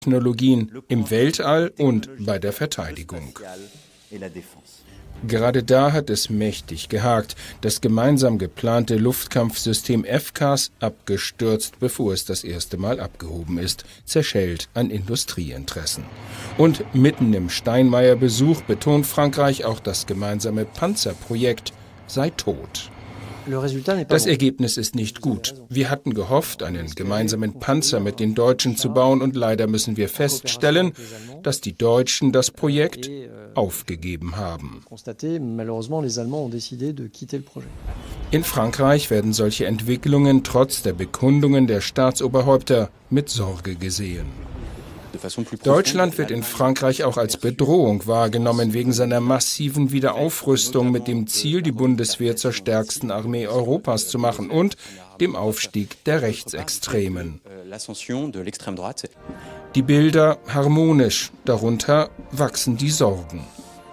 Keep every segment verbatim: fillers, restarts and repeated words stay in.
Technologien im Weltall und bei der Verteidigung. Gerade da hat es mächtig gehakt. Das gemeinsam geplante Luftkampfsystem F C A S abgestürzt, bevor es das erste Mal abgehoben ist, zerschellt an Industrieinteressen. Und mitten im Steinmeier-Besuch betont Frankreich, auch das gemeinsame Panzerprojekt sei tot. Das Ergebnis ist nicht gut. Wir hatten gehofft, einen gemeinsamen Panzer mit den Deutschen zu bauen, und leider müssen wir feststellen, dass die Deutschen das Projekt aufgegeben haben. In Frankreich werden solche Entwicklungen trotz der Bekundungen der Staatsoberhäupter mit Sorge gesehen. Deutschland wird in Frankreich auch als Bedrohung wahrgenommen wegen seiner massiven Wiederaufrüstung mit dem Ziel, die Bundeswehr zur stärksten Armee Europas zu machen und dem Aufstieg der Rechtsextremen. Die Bilder harmonisch, darunter wachsen die Sorgen.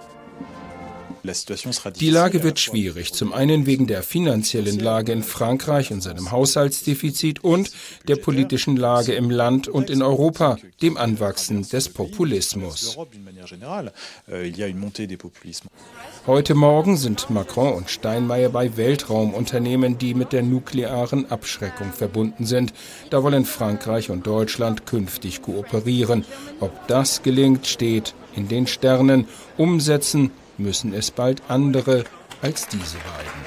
Die Lage wird schwierig, zum einen wegen der finanziellen Lage in Frankreich und seinem Haushaltsdefizit und der politischen Lage im Land und in Europa, dem Anwachsen des Populismus. Heute Morgen sind Macron und Steinmeier bei Weltraumunternehmen, die mit der nuklearen Abschreckung verbunden sind. Da wollen Frankreich und Deutschland künftig kooperieren. Ob das gelingt, steht in den Sternen. Umsetzen müssen es bald andere als diese beiden.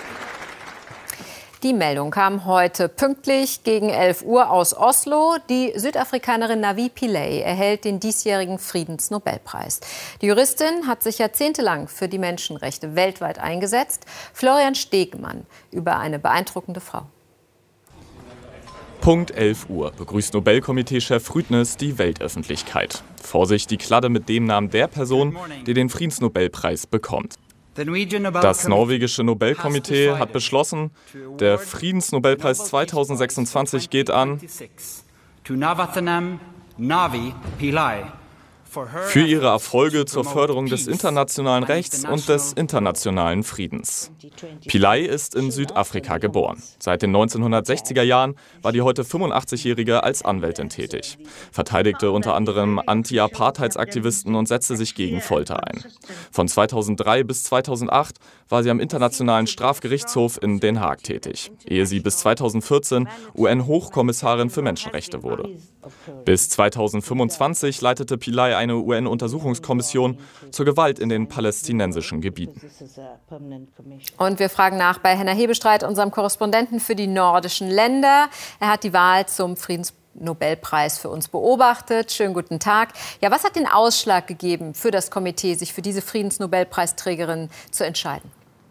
Die Meldung kam heute pünktlich gegen elf Uhr aus Oslo. Die Südafrikanerin Navi Pillay erhält den diesjährigen Friedensnobelpreis. Die Juristin hat sich jahrzehntelang für die Menschenrechte weltweit eingesetzt. Florian Stegemann über eine beeindruckende Frau. Punkt elf Uhr begrüßt Nobelkomitee-Chef Rüdnes die Weltöffentlichkeit. Vor sich die Kladde mit dem Namen der Person, die den Friedensnobelpreis bekommt. Das norwegische Nobelkomitee hat beschlossen, der Friedensnobelpreis zweitausendsechsundzwanzig geht an Navi Pillay für ihre Erfolge zur Förderung des internationalen Rechts und des internationalen Friedens. Pillay ist in Südafrika geboren. Seit den neunzehnhundertsechziger Jahren war die heute fünfundachtzigjährige als Anwältin tätig, verteidigte unter anderem Anti-Apartheidsaktivisten und setzte sich gegen Folter ein. Von zweitausenddrei bis zweitausendacht war sie am Internationalen Strafgerichtshof in Den Haag tätig, ehe sie bis zweitausendvierzehn U N-Hochkommissarin für Menschenrechte wurde. Bis zweitausendfünfundzwanzig leitete Pillay eine U N-Untersuchungskommission zur Gewalt in den palästinensischen Gebieten. Und wir fragen nach bei Henner Hebestreit, unserem Korrespondenten für die nordischen Länder. Er hat die Wahl zum Friedensnobelpreis für uns beobachtet. Schönen guten Tag. Ja, was hat den Ausschlag gegeben für das Komitee, sich für diese Friedensnobelpreisträgerin zu entscheiden?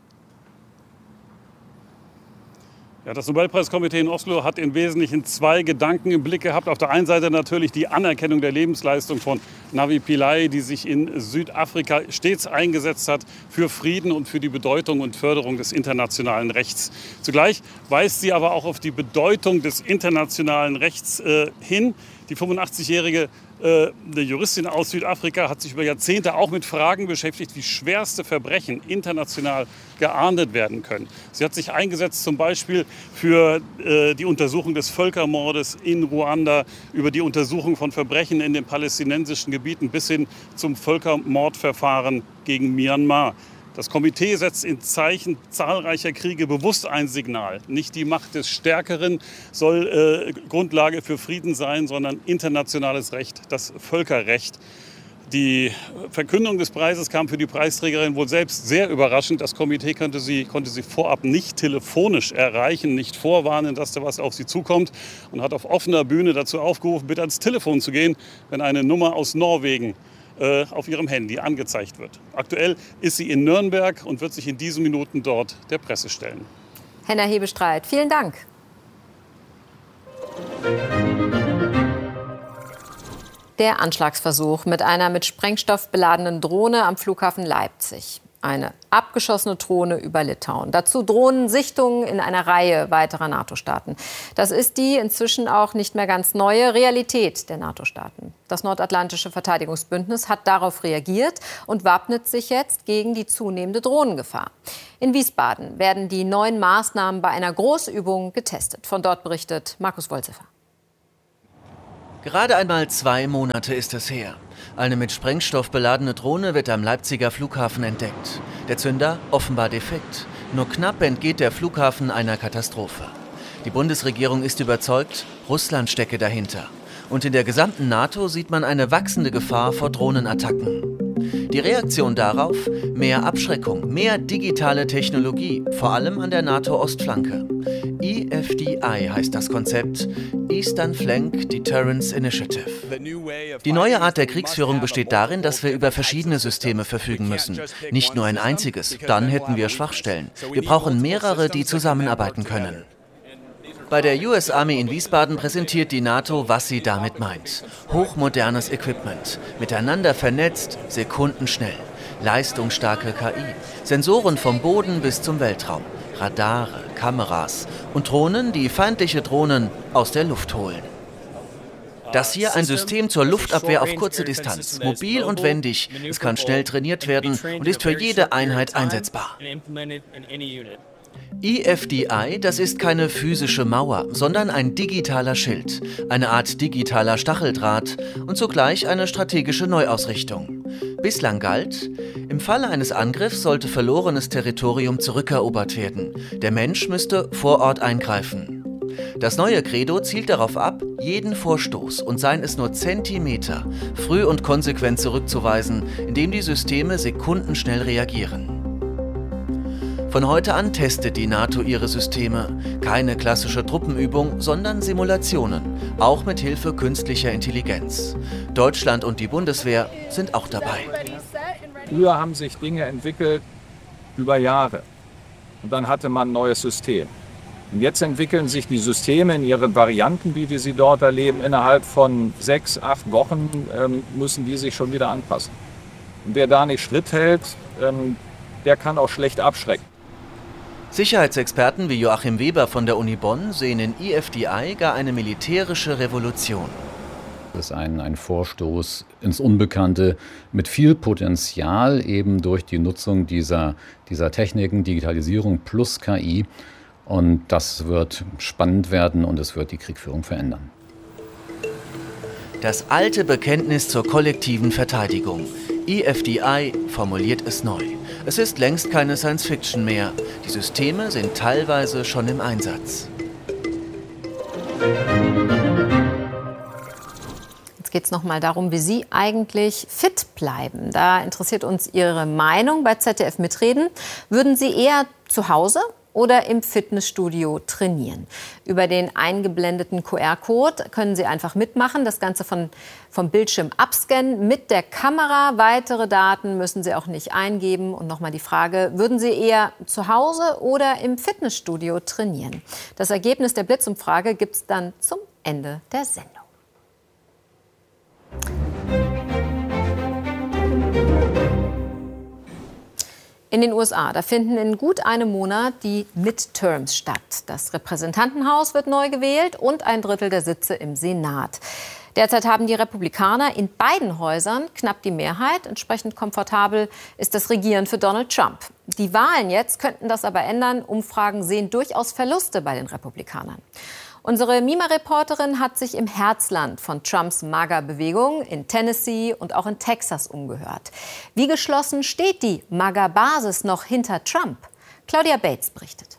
Ja, das Nobelpreiskomitee in Oslo hat im Wesentlichen zwei Gedanken im Blick gehabt. Auf der einen Seite natürlich die Anerkennung der Lebensleistung von Navi Pillay, die sich in Südafrika stets eingesetzt hat für Frieden und für die Bedeutung und Förderung des internationalen Rechts. Zugleich weist sie aber auch auf die Bedeutung des internationalen Rechts äh, hin. Die fünfundachtzigjährige äh, eine Juristin aus Südafrika hat sich über Jahrzehnte auch mit Fragen beschäftigt, wie schwerste Verbrechen international geahndet werden können. Sie hat sich eingesetzt zum Beispiel für äh, die Untersuchung des Völkermordes in Ruanda, über die Untersuchung von Verbrechen in den palästinensischen Gebieten bis hin zum Völkermordverfahren gegen Myanmar. Das Komitee setzt in Zeichen zahlreicher Kriege bewusst ein Signal. Nicht die Macht des Stärkeren soll äh, Grundlage für Frieden sein, sondern internationales Recht, das Völkerrecht. Die Verkündung des Preises kam für die Preisträgerin wohl selbst sehr überraschend. Das Komitee konnte sie, konnte sie vorab nicht telefonisch erreichen, nicht vorwarnen, dass da was auf sie zukommt, und hat auf offener Bühne dazu aufgerufen, bitte ans Telefon zu gehen, wenn eine Nummer aus Norwegen auf ihrem Handy angezeigt wird. Aktuell ist sie in Nürnberg und wird sich in diesen Minuten dort der Presse stellen. Henner Hebestreit, vielen Dank. Der Anschlagsversuch mit einer mit Sprengstoff beladenen Drohne am Flughafen Leipzig. Eine abgeschossene Drohne über Litauen. Dazu Drohnensichtungen in einer Reihe weiterer NATO-Staaten. Das ist die inzwischen auch nicht mehr ganz neue Realität der NATO-Staaten. Das Nordatlantische Verteidigungsbündnis hat darauf reagiert und wappnet sich jetzt gegen die zunehmende Drohnengefahr. In Wiesbaden werden die neuen Maßnahmen bei einer Großübung getestet. Von dort berichtet Markus Wolziffer. Gerade einmal zwei Monate ist es her. Eine mit Sprengstoff beladene Drohne wird am Leipziger Flughafen entdeckt. Der Zünder offenbar defekt. Nur knapp entgeht der Flughafen einer Katastrophe. Die Bundesregierung ist überzeugt, Russland stecke dahinter. Und in der gesamten NATO sieht man eine wachsende Gefahr vor Drohnenattacken. Die Reaktion darauf? Mehr Abschreckung, mehr digitale Technologie, vor allem an der NATO-Ostflanke. E F D I heißt das Konzept, Eastern Flank Deterrence Initiative. Die neue Art der Kriegsführung besteht darin, dass wir über verschiedene Systeme verfügen müssen. Nicht nur ein einziges, dann hätten wir Schwachstellen. Wir brauchen mehrere, die zusammenarbeiten können. Bei der U S Army in Wiesbaden präsentiert die NATO, was sie damit meint. Hochmodernes Equipment, miteinander vernetzt, sekundenschnell. Leistungsstarke K I, Sensoren vom Boden bis zum Weltraum, Radare, Kameras und Drohnen, die feindliche Drohnen aus der Luft holen. Das hier ein System zur Luftabwehr auf kurze Distanz, mobil und wendig. Es kann schnell trainiert werden und ist für jede Einheit einsetzbar. E F D I, das ist keine physische Mauer, sondern ein digitaler Schild, eine Art digitaler Stacheldraht und zugleich eine strategische Neuausrichtung. Bislang galt, im Falle eines Angriffs sollte verlorenes Territorium zurückerobert werden. Der Mensch müsste vor Ort eingreifen. Das neue Credo zielt darauf ab, jeden Vorstoß, und seien es nur Zentimeter, früh und konsequent zurückzuweisen, indem die Systeme sekundenschnell reagieren. Von heute an testet die NATO ihre Systeme. Keine klassische Truppenübung, sondern Simulationen, auch mit Hilfe künstlicher Intelligenz. Deutschland und die Bundeswehr sind auch dabei. Früher haben sich Dinge entwickelt über Jahre und dann hatte man ein neues System. Und jetzt entwickeln sich die Systeme in ihren Varianten, wie wir sie dort erleben. Innerhalb von sechs, acht Wochen ähm, müssen die sich schon wieder anpassen. Und wer da nicht Schritt hält, ähm, der kann auch schlecht abschrecken. Sicherheitsexperten wie Joachim Weber von der Uni Bonn sehen in E F D I gar eine militärische Revolution. Das ist ein, ein Vorstoß ins Unbekannte mit viel Potenzial, eben durch die Nutzung dieser, dieser Techniken, Digitalisierung plus K I. Und das wird spannend werden und es wird die Kriegführung verändern. Das alte Bekenntnis zur kollektiven Verteidigung. E F D I formuliert es neu. Es ist längst keine Science-Fiction mehr. Die Systeme sind teilweise schon im Einsatz. Jetzt geht es nochmal darum, wie Sie eigentlich fit bleiben. Da interessiert uns Ihre Meinung bei Z D F Mitreden. Würden Sie eher zu Hause oder im Fitnessstudio trainieren? Über den eingeblendeten Q R-Code können Sie einfach mitmachen, das Ganze von, vom Bildschirm abscannen mit der Kamera. Weitere Daten müssen Sie auch nicht eingeben. Und nochmal die Frage, würden Sie eher zu Hause oder im Fitnessstudio trainieren? Das Ergebnis der Blitzumfrage gibt es dann zum Ende der Sendung. In den U S A, da finden in gut einem Monat die Midterms statt. Das Repräsentantenhaus wird neu gewählt und ein Drittel der Sitze im Senat. Derzeit haben die Republikaner in beiden Häusern knapp die Mehrheit. Entsprechend komfortabel ist das Regieren für Donald Trump. Die Wahlen jetzt könnten das aber ändern. Umfragen sehen durchaus Verluste bei den Republikanern. Unsere Mima-Reporterin hat sich im Herzland von Trumps MAGA-Bewegung in Tennessee und auch in Texas umgehört. Wie geschlossen steht die MAGA-Basis noch hinter Trump? Claudia Bates berichtet.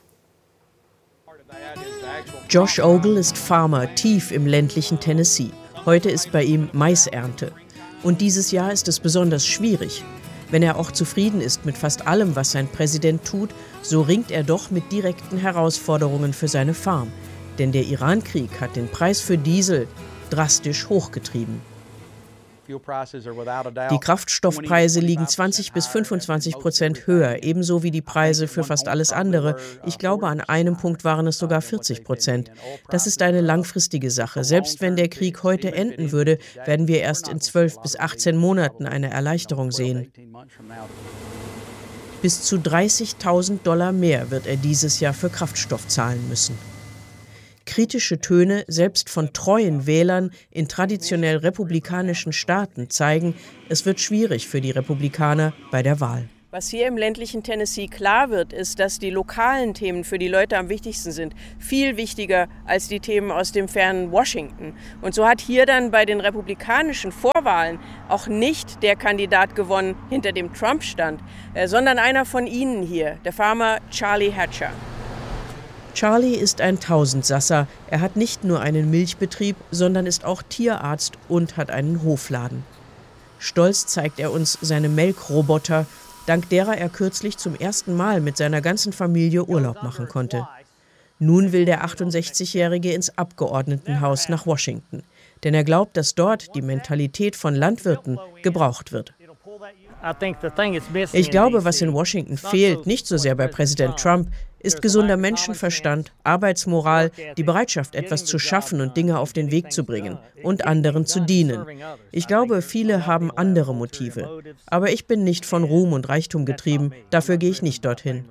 Josh Ogle ist Farmer tief im ländlichen Tennessee. Heute ist bei ihm Maisernte. Und dieses Jahr ist es besonders schwierig. Wenn er auch zufrieden ist mit fast allem, was sein Präsident tut, so ringt er doch mit direkten Herausforderungen für seine Farm. Denn der Iran-Krieg hat den Preis für Diesel drastisch hochgetrieben. Die Kraftstoffpreise liegen zwanzig bis fünfundzwanzig Prozent höher, ebenso wie die Preise für fast alles andere. Ich glaube, an einem Punkt waren es sogar vierzig Prozent. Das ist eine langfristige Sache. Selbst wenn der Krieg heute enden würde, werden wir erst in zwölf bis achtzehn Monaten eine Erleichterung sehen. Bis zu dreißigtausend Dollar mehr wird er dieses Jahr für Kraftstoff zahlen müssen. Kritische Töne, selbst von treuen Wählern in traditionell republikanischen Staaten, zeigen, es wird schwierig für die Republikaner bei der Wahl. Was hier im ländlichen Tennessee klar wird, ist, dass die lokalen Themen für die Leute am wichtigsten sind. Viel wichtiger als die Themen aus dem fernen Washington. Und so hat hier dann bei den republikanischen Vorwahlen auch nicht der Kandidat gewonnen, hinter dem Trump stand, sondern einer von Ihnen hier, der Farmer Charlie Hatcher. Charlie ist ein Tausendsasser. Er hat nicht nur einen Milchbetrieb, sondern ist auch Tierarzt und hat einen Hofladen. Stolz zeigt er uns seine Melkroboter, dank derer er kürzlich zum ersten Mal mit seiner ganzen Familie Urlaub machen konnte. Nun will der achtundsechzigjährige ins Abgeordnetenhaus nach Washington, denn er glaubt, dass dort die Mentalität von Landwirten gebraucht wird. Ich glaube, was in Washington fehlt, nicht so sehr bei Präsident Trump, ist gesunder Menschenverstand, Arbeitsmoral, die Bereitschaft, etwas zu schaffen und Dinge auf den Weg zu bringen und anderen zu dienen. Ich glaube, viele haben andere Motive. Aber ich bin nicht von Ruhm und Reichtum getrieben, dafür gehe ich nicht dorthin.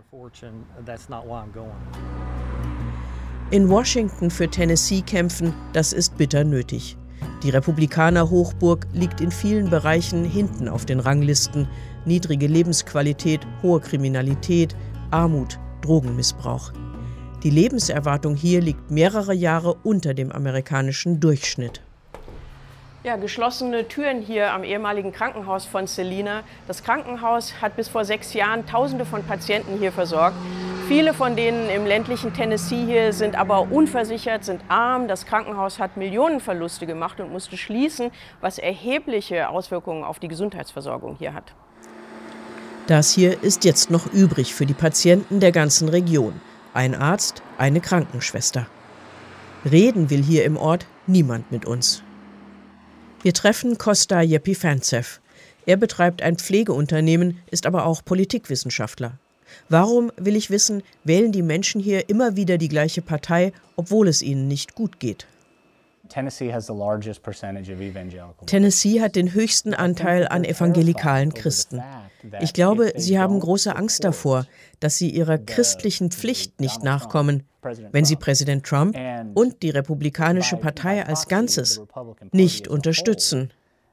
In Washington für Tennessee kämpfen, das ist bitter nötig. Die Republikaner-Hochburg liegt in vielen Bereichen hinten auf den Ranglisten. Niedrige Lebensqualität, hohe Kriminalität, Armut, Drogenmissbrauch. Die Lebenserwartung hier liegt mehrere Jahre unter dem amerikanischen Durchschnitt. Ja, geschlossene Türen hier am ehemaligen Krankenhaus von Celina. Das Krankenhaus hat bis vor sechs Jahren Tausende von Patienten hier versorgt. Viele von denen im ländlichen Tennessee hier sind aber unversichert, sind arm. Das Krankenhaus hat Millionenverluste gemacht und musste schließen, was erhebliche Auswirkungen auf die Gesundheitsversorgung hier hat. Das hier ist jetzt noch übrig für die Patienten der ganzen Region. Ein Arzt, eine Krankenschwester. Reden will hier im Ort niemand mit uns. Wir treffen Costa Yepifanzev. Er betreibt ein Pflegeunternehmen, ist aber auch Politikwissenschaftler. Warum, will ich wissen, wählen die Menschen hier immer wieder die gleiche Partei, obwohl es ihnen nicht gut geht? Tennessee hat den höchsten Anteil an evangelikalen Christen. Ich glaube, sie haben große Angst davor, dass sie ihrer christlichen Pflicht nicht nachkommen, wenn sie Präsident Trump und die Republikanische Partei als Ganzes nicht unterstützen.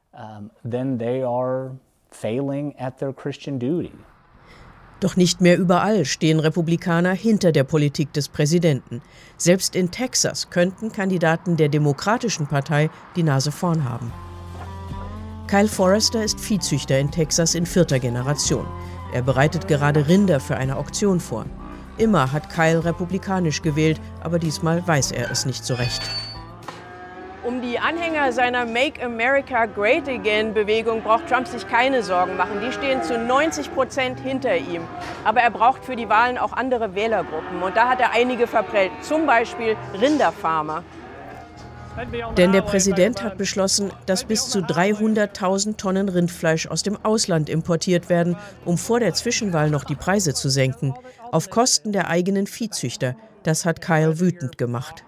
Doch nicht mehr überall stehen Republikaner hinter der Politik des Präsidenten. Selbst in Texas könnten Kandidaten der Demokratischen Partei die Nase vorn haben. Kyle Forrester ist Viehzüchter in Texas in vierter Generation. Er bereitet gerade Rinder für eine Auktion vor. Immer hat Kyle republikanisch gewählt, aber diesmal weiß er es nicht so recht. Um die Anhänger seiner Make America Great Again-Bewegung braucht Trump sich keine Sorgen machen. Die stehen zu neunzig Prozent hinter ihm. Aber er braucht für die Wahlen auch andere Wählergruppen. Und da hat er einige verprellt, zum Beispiel Rinderfarmer. Denn der Präsident hat beschlossen, dass bis zu dreihunderttausend Tonnen Rindfleisch aus dem Ausland importiert werden, um vor der Zwischenwahl noch die Preise zu senken. Auf Kosten der eigenen Viehzüchter. Das hat Kyle wütend gemacht.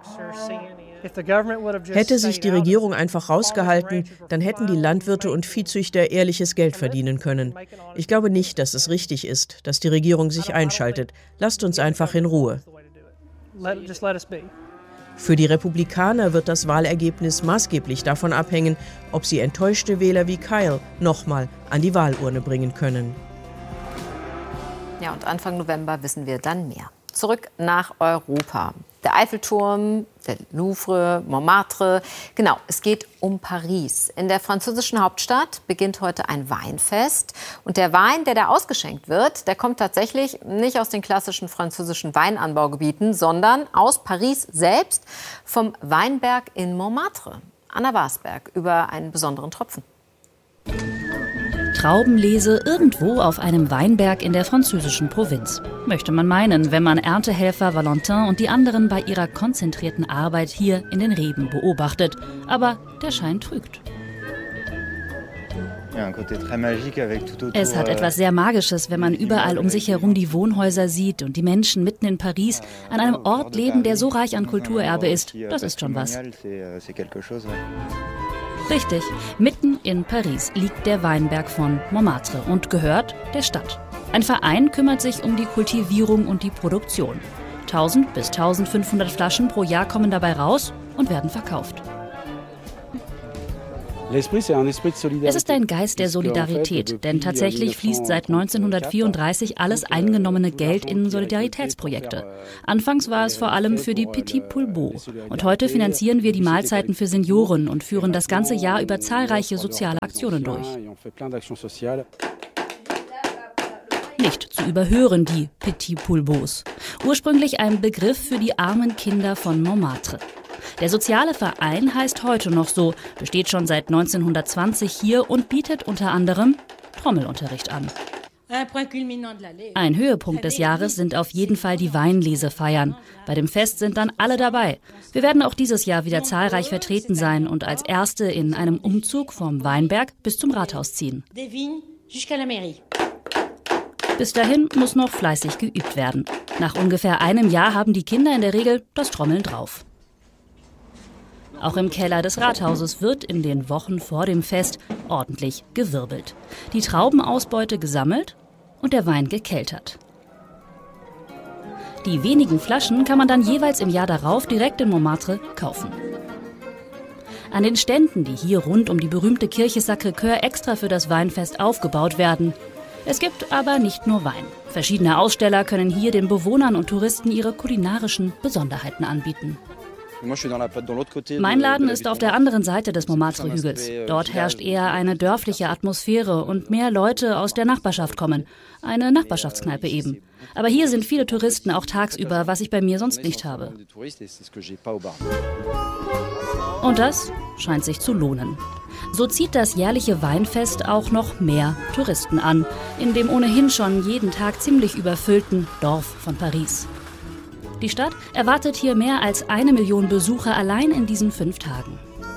Hätte sich die Regierung einfach rausgehalten, dann hätten die Landwirte und Viehzüchter ehrliches Geld verdienen können. Ich glaube nicht, dass es richtig ist, dass die Regierung sich einschaltet. Lasst uns einfach in Ruhe. Für die Republikaner wird das Wahlergebnis maßgeblich davon abhängen, ob sie enttäuschte Wähler wie Kyle nochmal an die Wahlurne bringen können. Ja, und Anfang November wissen wir dann mehr. Zurück nach Europa. Der Eiffelturm, der Louvre, Montmartre. Genau, es geht um Paris. In der französischen Hauptstadt beginnt heute ein Weinfest. Und der Wein, der da ausgeschenkt wird, der kommt tatsächlich nicht aus den klassischen französischen Weinanbaugebieten, sondern aus Paris selbst, vom Weinberg in Montmartre. Anna Wasberg über einen besonderen Tropfen. Traubenlese irgendwo auf einem Weinberg in der französischen Provinz. Möchte man meinen, wenn man Erntehelfer Valentin und die anderen bei ihrer konzentrierten Arbeit hier in den Reben beobachtet. Aber der Schein trügt. Es hat etwas sehr Magisches, wenn man überall um sich herum die Wohnhäuser sieht und die Menschen mitten in Paris an einem Ort leben, der so reich an Kulturerbe ist. Das ist schon was. Richtig, mitten in Paris liegt der Weinberg von Montmartre und gehört der Stadt. Ein Verein kümmert sich um die Kultivierung und die Produktion. tausend bis eintausendfünfhundert Flaschen pro Jahr kommen dabei raus und werden verkauft. Es ist ein Geist der Solidarität, denn tatsächlich fließt seit neunzehnhundertvierunddreißig alles eingenommene Geld in Solidaritätsprojekte. Anfangs war es vor allem für die Petit Poulbeau. Und heute finanzieren wir die Mahlzeiten für Senioren und führen das ganze Jahr über zahlreiche soziale Aktionen durch. Nicht zu überhören, die Petit Poulbeaus. Ursprünglich ein Begriff für die armen Kinder von Montmartre. Der soziale Verein heißt heute noch so, besteht schon seit neunzehnhundertzwanzig hier und bietet unter anderem Trommelunterricht an. Ein Höhepunkt des Jahres sind auf jeden Fall die Weinlesefeiern. Bei dem Fest sind dann alle dabei. Wir werden auch dieses Jahr wieder zahlreich vertreten sein und als Erste in einem Umzug vom Weinberg bis zum Rathaus ziehen. Bis dahin muss noch fleißig geübt werden. Nach ungefähr einem Jahr haben die Kinder in der Regel das Trommeln drauf. Auch im Keller des Rathauses wird in den Wochen vor dem Fest ordentlich gewirbelt. Die Traubenausbeute gesammelt und der Wein gekeltert. Die wenigen Flaschen kann man dann jeweils im Jahr darauf direkt in Montmartre kaufen. An den Ständen, die hier rund um die berühmte Kirche Sacré-Cœur extra für das Weinfest aufgebaut werden. Es gibt aber nicht nur Wein. Verschiedene Aussteller können hier den Bewohnern und Touristen ihre kulinarischen Besonderheiten anbieten. Mein Laden ist auf der anderen Seite des Montmartre-Hügels. Dort herrscht eher eine dörfliche Atmosphäre und mehr Leute aus der Nachbarschaft kommen. Eine Nachbarschaftskneipe eben. Aber hier sind viele Touristen auch tagsüber, was ich bei mir sonst nicht habe. Und das scheint sich zu lohnen. So zieht das jährliche Weinfest auch noch mehr Touristen an, in dem ohnehin schon jeden Tag ziemlich überfüllten Dorf von Paris. Die Stadt erwartet hier mehr als eine Million Besucher allein in diesen fünf Tagen.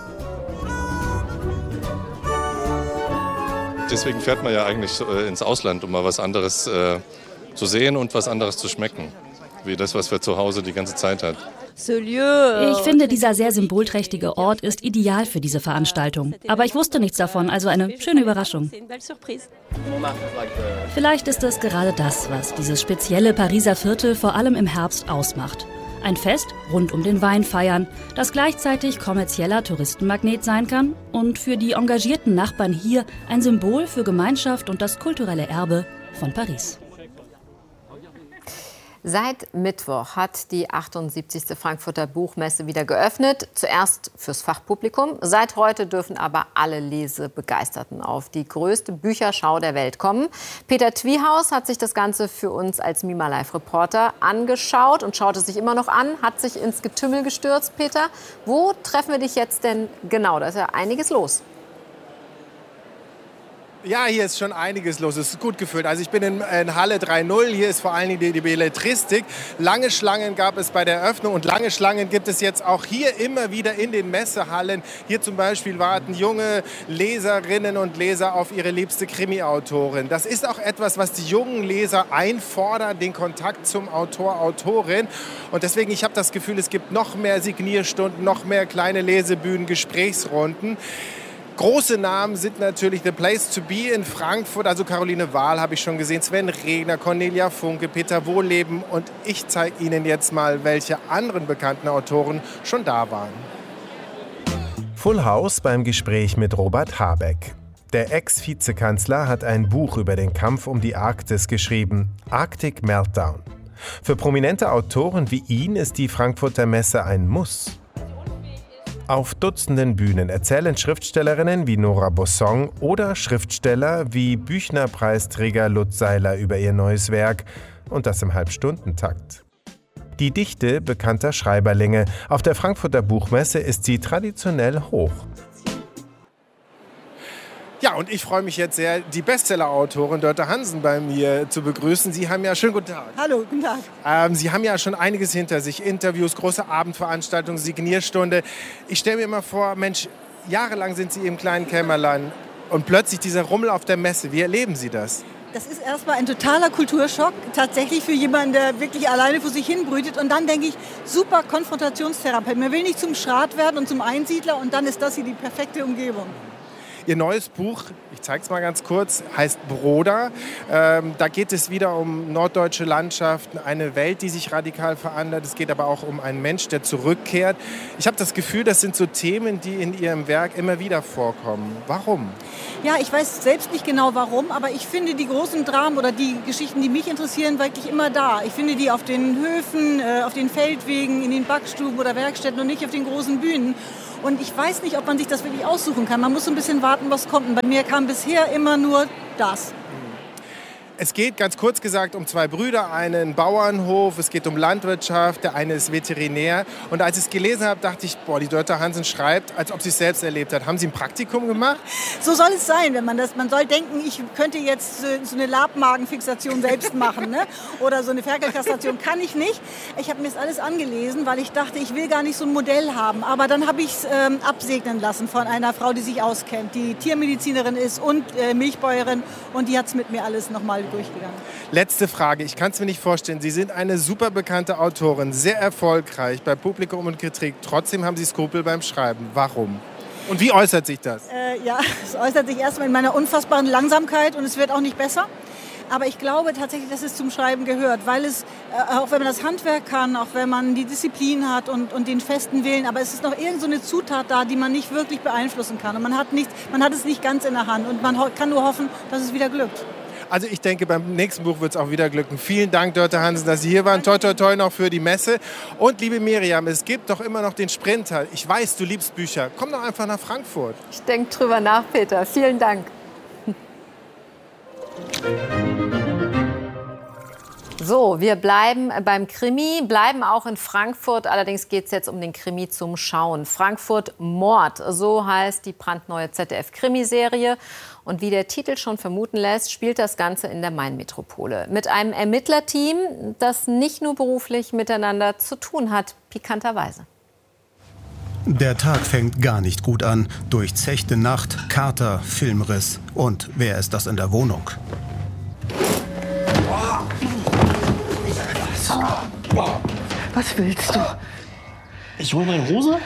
Deswegen fährt man ja eigentlich ins Ausland, um mal was anderes äh, zu sehen und was anderes zu schmecken, wie das, was wir zu Hause die ganze Zeit hat. Ich finde, dieser sehr symbolträchtige Ort ist ideal für diese Veranstaltung. Aber ich wusste nichts davon, also eine schöne Überraschung. Vielleicht ist es gerade das, was dieses spezielle Pariser Viertel vor allem im Herbst ausmacht. Ein Fest rund um den Wein feiern, das gleichzeitig kommerzieller Touristenmagnet sein kann und für die engagierten Nachbarn hier ein Symbol für Gemeinschaft und das kulturelle Erbe von Paris. Seit Mittwoch hat die achtundsiebzigste Frankfurter Buchmesse wieder geöffnet. Zuerst fürs Fachpublikum. Seit heute dürfen aber alle Lesebegeisterten auf die größte Bücherschau der Welt kommen. Peter Twiehaus hat sich das Ganze für uns als Mima Live-Reporter angeschaut und schaut es sich immer noch an, hat sich ins Getümmel gestürzt. Peter, wo treffen wir dich jetzt denn genau? Da ist ja einiges los. Ja, hier ist schon einiges los. Es ist gut gefüllt. Also ich bin in, in Halle drei null. Hier ist vor allen Dingen die, die Belletristik. Lange Schlangen gab es bei der Eröffnung und lange Schlangen gibt es jetzt auch hier immer wieder in den Messehallen. Hier zum Beispiel warten junge Leserinnen und Leser auf ihre liebste Krimi-Autorin. Das ist auch etwas, was die jungen Leser einfordern, den Kontakt zum Autor, Autorin. Und deswegen, ich habe das Gefühl, es gibt noch mehr Signierstunden, noch mehr kleine Lesebühnen, Gesprächsrunden. Große Namen sind natürlich The Place to Be in Frankfurt, also Caroline Wahl habe ich schon gesehen, Sven Regner, Cornelia Funke, Peter Wohlleben und ich zeige Ihnen jetzt mal, welche anderen bekannten Autoren schon da waren. Full House beim Gespräch mit Robert Habeck. Der Ex-Vizekanzler hat ein Buch über den Kampf um die Arktis geschrieben, Arctic Meltdown. Für prominente Autoren wie ihn ist die Frankfurter Messe ein Muss. Auf Dutzenden Bühnen erzählen Schriftstellerinnen wie Nora Bossong oder Schriftsteller wie Büchner-Preisträger Lutz Seiler über ihr neues Werk und das im Halbstundentakt. Die Dichte bekannter Schreiberlinge. Auf der Frankfurter Buchmesse ist sie traditionell hoch. Ja, und ich freue mich jetzt sehr, die Bestseller-Autorin Dörte Hansen bei mir zu begrüßen. Sie haben ja, schönen guten Tag. Hallo, guten Tag. Ähm, Sie haben ja schon einiges hinter sich. Interviews, große Abendveranstaltungen, Signierstunde. Ich stelle mir immer vor, Mensch, jahrelang sind Sie im kleinen Kämmerlein und plötzlich dieser Rummel auf der Messe. Wie erleben Sie das? Das ist erstmal ein totaler Kulturschock, tatsächlich für jemanden, der wirklich alleine vor sich hin brütet. Und dann denke ich, super Konfrontationstherapie. Man will nicht zum Schrat werden und zum Einsiedler und dann ist das hier die perfekte Umgebung. Ihr neues Buch, ich zeige es mal ganz kurz, heißt Broder. Ähm, da geht es wieder um norddeutsche Landschaften, eine Welt, die sich radikal verändert. Es geht aber auch um einen Mensch, der zurückkehrt. Ich habe das Gefühl, das sind so Themen, die in Ihrem Werk immer wieder vorkommen. Warum? Ja, ich weiß selbst nicht genau warum, aber ich finde die großen Dramen oder die Geschichten, die mich interessieren, wirklich immer da. Ich finde die auf den Höfen, äh, auf den Feldwegen, in den Backstuben oder Werkstätten und nicht auf den großen Bühnen. Und ich weiß nicht, ob man sich das wirklich aussuchen kann. Man muss so ein bisschen warten, was kommt. Und bei mir kam bisher immer nur das. Es geht ganz kurz gesagt um zwei Brüder, einen Bauernhof, es geht um Landwirtschaft, der eine ist Veterinär. Und als ich es gelesen habe, dachte ich, boah, die Dörte Hansen schreibt, als ob sie es selbst erlebt hat. Haben Sie ein Praktikum gemacht? So soll es sein, wenn man das, man soll denken, ich könnte jetzt so eine Labmagenfixation selbst machen, ne? Oder so eine Ferkelkastration, kann ich nicht. Ich habe mir das alles angelesen, weil ich dachte, ich will gar nicht so ein Modell haben. Aber dann habe ich es ähm, absegnen lassen von einer Frau, die sich auskennt, die Tiermedizinerin ist und äh, Milchbäuerin. Und die hat es mit mir alles nochmal durchgegangen. Letzte Frage, ich kann es mir nicht vorstellen. Sie sind eine super bekannte Autorin, sehr erfolgreich bei Publikum und Kritik. Trotzdem haben Sie Skrupel beim Schreiben. Warum? Und wie äußert sich das? Äh, ja, es äußert sich erstmal in meiner unfassbaren Langsamkeit und es wird auch nicht besser. Aber ich glaube tatsächlich, dass es zum Schreiben gehört, weil es, äh, auch wenn man das Handwerk kann, auch wenn man die Disziplin hat und, und den festen Willen, aber es ist noch irgend so eine Zutat da, die man nicht wirklich beeinflussen kann. Und man hat, nicht, man hat es nicht ganz in der Hand und man kann nur hoffen, dass es wieder glückt. Also ich denke, beim nächsten Buch wird es auch wieder glücken. Vielen Dank, Dörte Hansen, dass Sie hier waren. Toi, toi, toi noch für die Messe. Und liebe Miriam, es gibt doch immer noch den Sprinter. Ich weiß, du liebst Bücher. Komm doch einfach nach Frankfurt. Ich denke drüber nach, Peter. Vielen Dank. So, wir bleiben beim Krimi, bleiben auch in Frankfurt. Allerdings geht es jetzt um den Krimi zum Schauen. Frankfurt Mord, so heißt die brandneue Z D F-Krimiserie. Und wie der Titel schon vermuten lässt, spielt das Ganze in der Main-Metropole. Mit einem Ermittlerteam, das nicht nur beruflich miteinander zu tun hat, pikanterweise. Der Tag fängt gar nicht gut an. Durchzechte Nacht, Kater, Filmriss. Und wer ist das in der Wohnung? Was willst du? Ich hole meine Hose?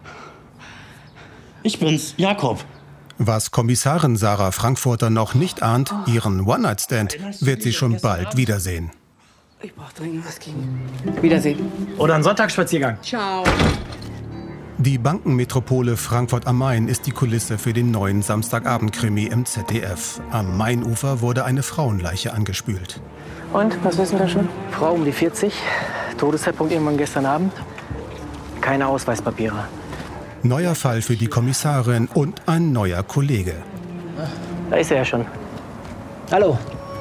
Ich bin's, Jakob. Was Kommissarin Sarah Frankfurter noch nicht ahnt, ihren One-Night-Stand wird sie schon bald wiedersehen. Ich brauch dringend was gegen. Wiedersehen. Oder einen Sonntagsspaziergang. Ciao. Die Bankenmetropole Frankfurt am Main ist die Kulisse für den neuen Samstagabend-Krimi im Z D F. Am Mainufer wurde eine Frauenleiche angespült. Und, was wissen wir schon? Frau um die vierzig, Todeszeitpunkt irgendwann gestern Abend. Keine Ausweispapiere. Neuer Fall für die Kommissarin und ein neuer Kollege. Da ist er ja schon. Hallo.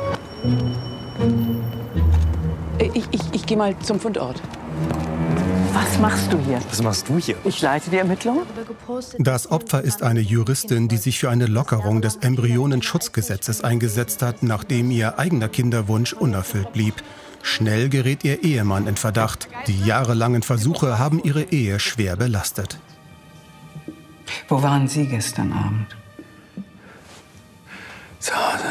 Ich, ich, ich gehe mal zum Fundort. Was machst du hier? Was machst du hier? Ich leite die Ermittlungen. Das Opfer ist eine Juristin, die sich für eine Lockerung des Embryonenschutzgesetzes eingesetzt hat, nachdem ihr eigener Kinderwunsch unerfüllt blieb. Schnell gerät ihr Ehemann in Verdacht. Die jahrelangen Versuche haben ihre Ehe schwer belastet. Wo waren Sie gestern Abend? Zu Hause.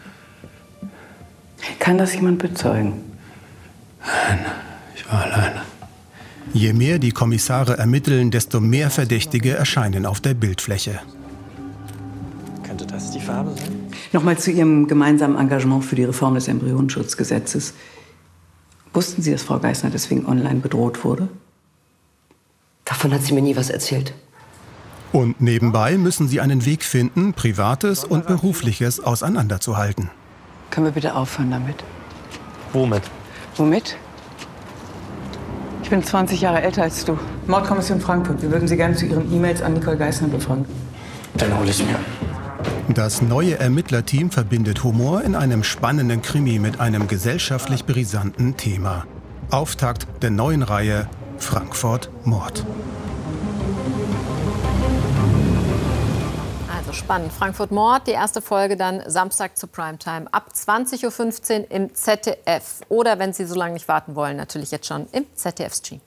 Kann das jemand bezeugen? Nein, ich war alleine. Je mehr die Kommissare ermitteln, desto mehr Verdächtige erscheinen auf der Bildfläche. Könnte das die Farbe sein? Nochmal zu Ihrem gemeinsamen Engagement für die Reform des Embryonenschutzgesetzes. Wussten Sie, dass Frau Geisner deswegen online bedroht wurde? Davon hat sie mir nie was erzählt. Und nebenbei müssen sie einen Weg finden, Privates und Berufliches auseinanderzuhalten. Können wir bitte aufhören damit? Womit? Womit? Ich bin zwanzig Jahre älter als du. Mordkommission Frankfurt. Wir würden Sie gerne zu Ihren E-Mails an Nicole Geisner befragen. Dann hole ich mir. Das neue Ermittlerteam verbindet Humor in einem spannenden Krimi mit einem gesellschaftlich brisanten Thema. Auftakt der neuen Reihe Frankfurt Mord. Also spannend. Frankfurt Mord, die erste Folge dann Samstag zur Primetime ab zwanzig Uhr fünfzehn im Z D F. Oder wenn Sie so lange nicht warten wollen, natürlich jetzt schon im Z D F-Stream.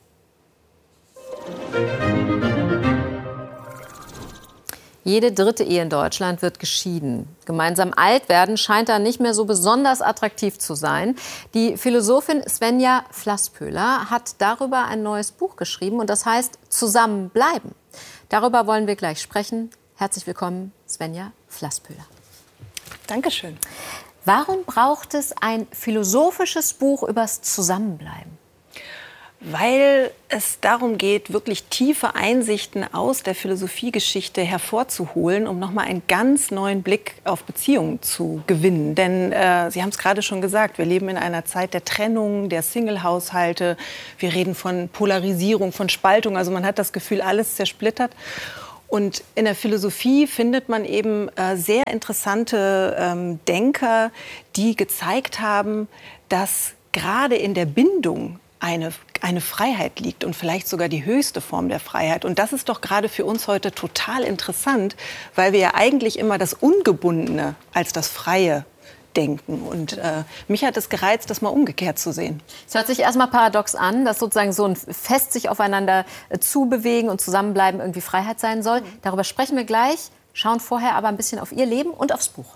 Jede dritte Ehe in Deutschland wird geschieden. Gemeinsam alt werden scheint da nicht mehr so besonders attraktiv zu sein. Die Philosophin Svenja Flasspöhler hat darüber ein neues Buch geschrieben und das heißt Zusammenbleiben. Darüber wollen wir gleich sprechen. Herzlich willkommen, Svenja Flasspöhler. Dankeschön. Warum braucht es ein philosophisches Buch übers Zusammenbleiben? Weil es darum geht, wirklich tiefe Einsichten aus der Philosophiegeschichte hervorzuholen, um nochmal einen ganz neuen Blick auf Beziehungen zu gewinnen. Denn äh, Sie haben es gerade schon gesagt, wir leben in einer Zeit der Trennung, der Single-Haushalte. Wir reden von Polarisierung, von Spaltung. Also man hat das Gefühl, alles zersplittert. Und in der Philosophie findet man eben äh, sehr interessante ähm, Denker, die gezeigt haben, dass gerade in der Bindung eine, eine Freiheit liegt und vielleicht sogar die höchste Form der Freiheit. Und das ist doch gerade für uns heute total interessant, weil wir ja eigentlich immer das Ungebundene als das Freie denken. Und äh, mich hat es gereizt, das mal umgekehrt zu sehen. Es hört sich erstmal paradox an, dass sozusagen so ein fest sich aufeinander äh, zubewegen und zusammenbleiben irgendwie Freiheit sein soll. Darüber sprechen wir gleich, schauen vorher aber ein bisschen auf Ihr Leben und aufs Buch.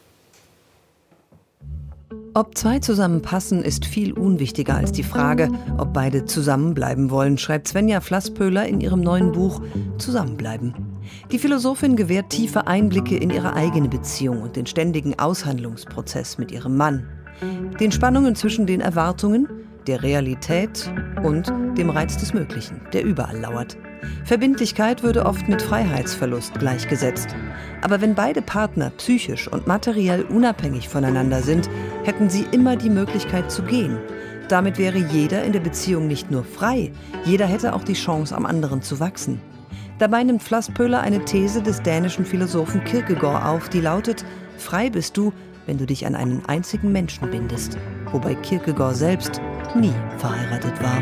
Ob zwei zusammenpassen, ist viel unwichtiger als die Frage, ob beide zusammenbleiben wollen, schreibt Svenja Flasspöhler in ihrem neuen Buch Zusammenbleiben. Die Philosophin gewährt tiefe Einblicke in ihre eigene Beziehung und den ständigen Aushandlungsprozess mit ihrem Mann. Den Spannungen zwischen den Erwartungen, der Realität und dem Reiz des Möglichen, der überall lauert. Verbindlichkeit würde oft mit Freiheitsverlust gleichgesetzt. Aber wenn beide Partner psychisch und materiell unabhängig voneinander sind, hätten sie immer die Möglichkeit zu gehen. Damit wäre jeder in der Beziehung nicht nur frei, jeder hätte auch die Chance, am anderen zu wachsen. Dabei nimmt Flasspöhler eine These des dänischen Philosophen Kierkegaard auf, die lautet: Frei bist du, wenn du dich an einen einzigen Menschen bindest. Wobei Kierkegaard selbst nie verheiratet war.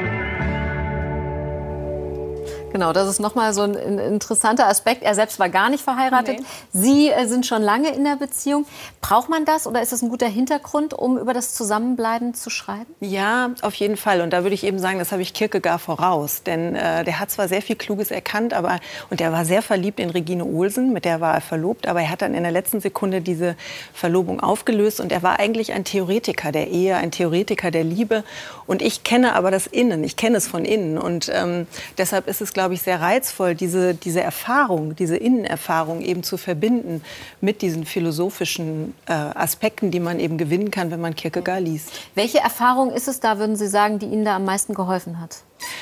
Genau, das ist nochmal so ein interessanter Aspekt. Er selbst war gar nicht verheiratet. Nee. Sie äh, sind schon lange in der Beziehung. Braucht man das oder ist das ein guter Hintergrund, um über das Zusammenbleiben zu schreiben? Ja, auf jeden Fall. Und da würde ich eben sagen, das habe ich Kierkegaard voraus. Denn äh, der hat zwar sehr viel Kluges erkannt, aber und er war sehr verliebt in Regine Olsen, mit der war er verlobt. Aber er hat dann in der letzten Sekunde diese Verlobung aufgelöst. Und er war eigentlich ein Theoretiker der Ehe, ein Theoretiker der Liebe. Und ich kenne aber das Innen, ich kenne es von innen. Und ähm, deshalb ist es, glaube ich, sehr reizvoll, diese, diese Erfahrung, diese Innenerfahrung eben zu verbinden mit diesen philosophischen äh, Aspekten, die man eben gewinnen kann, wenn man Kierkegaard liest. Welche Erfahrung ist es da, würden Sie sagen, die Ihnen da am meisten geholfen hat?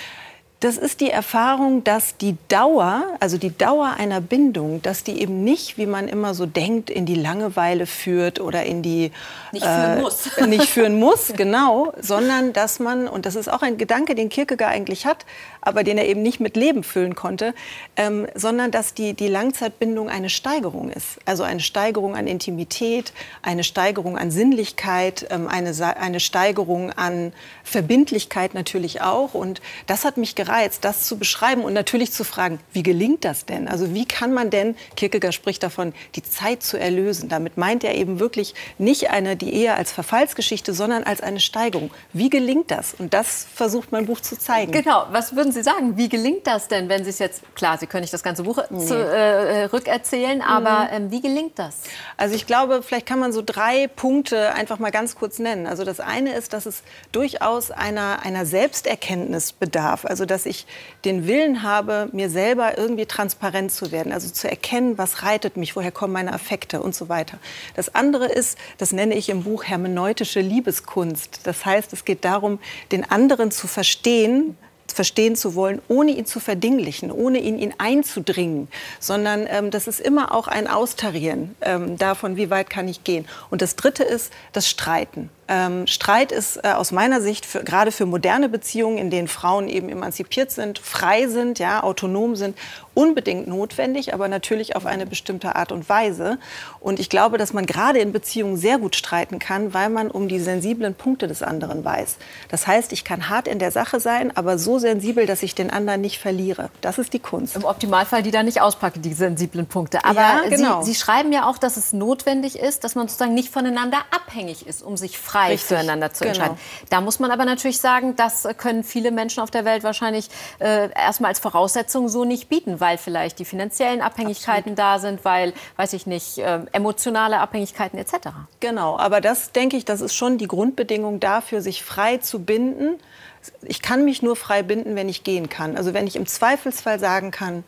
Das ist die Erfahrung, dass die Dauer, also die Dauer einer Bindung, dass die eben nicht, wie man immer so denkt, in die Langeweile führt oder in die... Nicht führen äh, muss. Nicht führen muss, genau, sondern dass man, und das ist auch ein Gedanke, den Kierkegaard eigentlich hat, aber den er eben nicht mit Leben füllen konnte, ähm, sondern dass die, die Langzeitbindung eine Steigerung ist. Also eine Steigerung an Intimität, eine Steigerung an Sinnlichkeit, ähm, eine, eine Steigerung an Verbindlichkeit natürlich auch. Und das hat mich gereizt, das zu beschreiben und natürlich zu fragen, wie gelingt das denn? Also wie kann man denn, Kierkegaard spricht davon, die Zeit zu erlösen. Damit meint er eben wirklich nicht eine, die Ehe als Verfallsgeschichte, sondern als eine Steigerung. Wie gelingt das? Und das versucht mein Buch zu zeigen. Genau, was würden Sie sagen? Wie gelingt das denn, wenn Sie es jetzt, klar, Sie können nicht das ganze Buch nee. zu, äh, rückerzählen, aber ähm, wie gelingt das? Also ich glaube, vielleicht kann man so drei Punkte einfach mal ganz kurz nennen. Also das eine ist, dass es durchaus einer, einer Selbsterkenntnis bedarf. Also dass ich den Willen habe, mir selber irgendwie transparent zu werden. Also zu erkennen, was reitet mich, woher kommen meine Affekte und so weiter. Das andere ist, das nenne ich im Buch hermeneutische Liebeskunst. Das heißt, es geht darum, den anderen zu verstehen, verstehen zu wollen, ohne ihn zu verdinglichen, ohne in ihn einzudringen, sondern ähm, das ist immer auch ein Austarieren ähm, davon, wie weit kann ich gehen. Und das Dritte ist das Streiten. Ähm, Streit ist äh, aus meiner Sicht für, gerade für moderne Beziehungen, in denen Frauen eben emanzipiert sind, frei sind, ja, autonom sind, unbedingt notwendig, aber natürlich auf eine bestimmte Art und Weise. Und ich glaube, dass man gerade in Beziehungen sehr gut streiten kann, weil man um die sensiblen Punkte des anderen weiß. Das heißt, ich kann hart in der Sache sein, aber so sensibel, dass ich den anderen nicht verliere. Das ist die Kunst. Im Optimalfall die da nicht auspacke, die sensiblen Punkte. Aber ja, genau. Sie, Sie schreiben ja auch, dass es notwendig ist, dass man sozusagen nicht voneinander abhängig ist, um sich frei Richtig. füreinander zu entscheiden. Genau. Da muss man aber natürlich sagen, das können viele Menschen auf der Welt wahrscheinlich äh, erstmal als Voraussetzung so nicht bieten, weil vielleicht die finanziellen Abhängigkeiten Absolut. da sind, weil, weiß ich nicht, äh, emotionale Abhängigkeiten et cetera. Genau, aber das, denke ich, das ist schon die Grundbedingung dafür, sich frei zu binden. Ich kann mich nur frei binden, wenn ich gehen kann. Also wenn ich im Zweifelsfall sagen kann,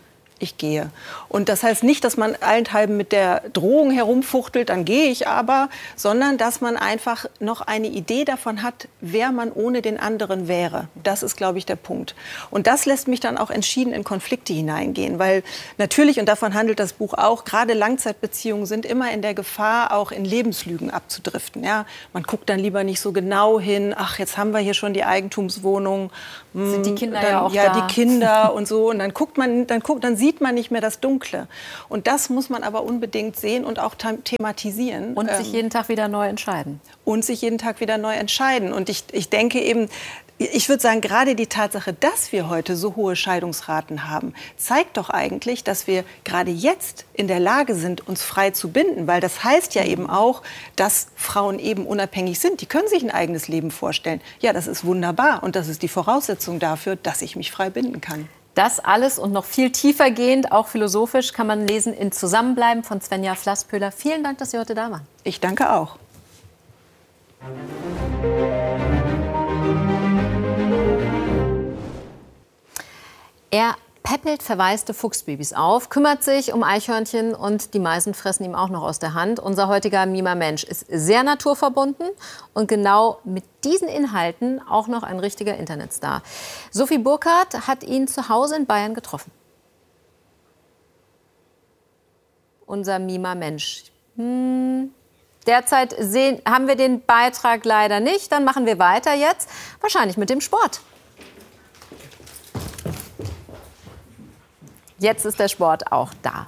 ich gehe. Und das heißt nicht, dass man allenthalben mit der Drohung herumfuchtelt, dann gehe ich aber, sondern dass man einfach noch eine Idee davon hat, wer man ohne den anderen wäre. Das ist, glaube ich, der Punkt. Und das lässt mich dann auch entschieden in Konflikte hineingehen, weil natürlich, und davon handelt das Buch auch, gerade Langzeitbeziehungen sind immer in der Gefahr, auch in Lebenslügen abzudriften. Ja? Man guckt dann lieber nicht so genau hin, ach, jetzt haben wir hier schon die Eigentumswohnung. Sind die Kinder dann, ja auch ja, da. die Kinder und so. Und dann guckt man, dann guckt, dann sieht man nicht mehr das Dunkle. Und das muss man aber unbedingt sehen und auch thematisieren. Und ähm, sich jeden Tag wieder neu entscheiden. Und sich jeden Tag wieder neu entscheiden. Und ich, ich denke eben, ich würde sagen, gerade die Tatsache, dass wir heute so hohe Scheidungsraten haben, zeigt doch eigentlich, dass wir gerade jetzt in der Lage sind, uns frei zu binden. Weil das heißt ja eben auch, dass Frauen eben unabhängig sind. Die können sich ein eigenes Leben vorstellen. Ja, das ist wunderbar. Und das ist die Voraussetzung dafür, dass ich mich frei binden kann. Das alles und noch viel tiefer gehend, auch philosophisch, kann man lesen in Zusammenbleiben von Svenja Flasspöhler. Vielen Dank, dass Sie heute da waren. Ich danke auch. Er päppelt verwaiste Fuchsbabys auf, kümmert sich um Eichhörnchen und die Meisen fressen ihm auch noch aus der Hand. Unser heutiger Mima-Mensch ist sehr naturverbunden und genau mit diesen Inhalten auch noch ein richtiger Internetstar. Sophie Burkhardt hat ihn zu Hause in Bayern getroffen. Unser Mima-Mensch. Hm. Derzeit sehen, haben wir den Beitrag leider nicht. Dann machen wir weiter jetzt, wahrscheinlich mit dem Sport. Jetzt ist der Sport auch da.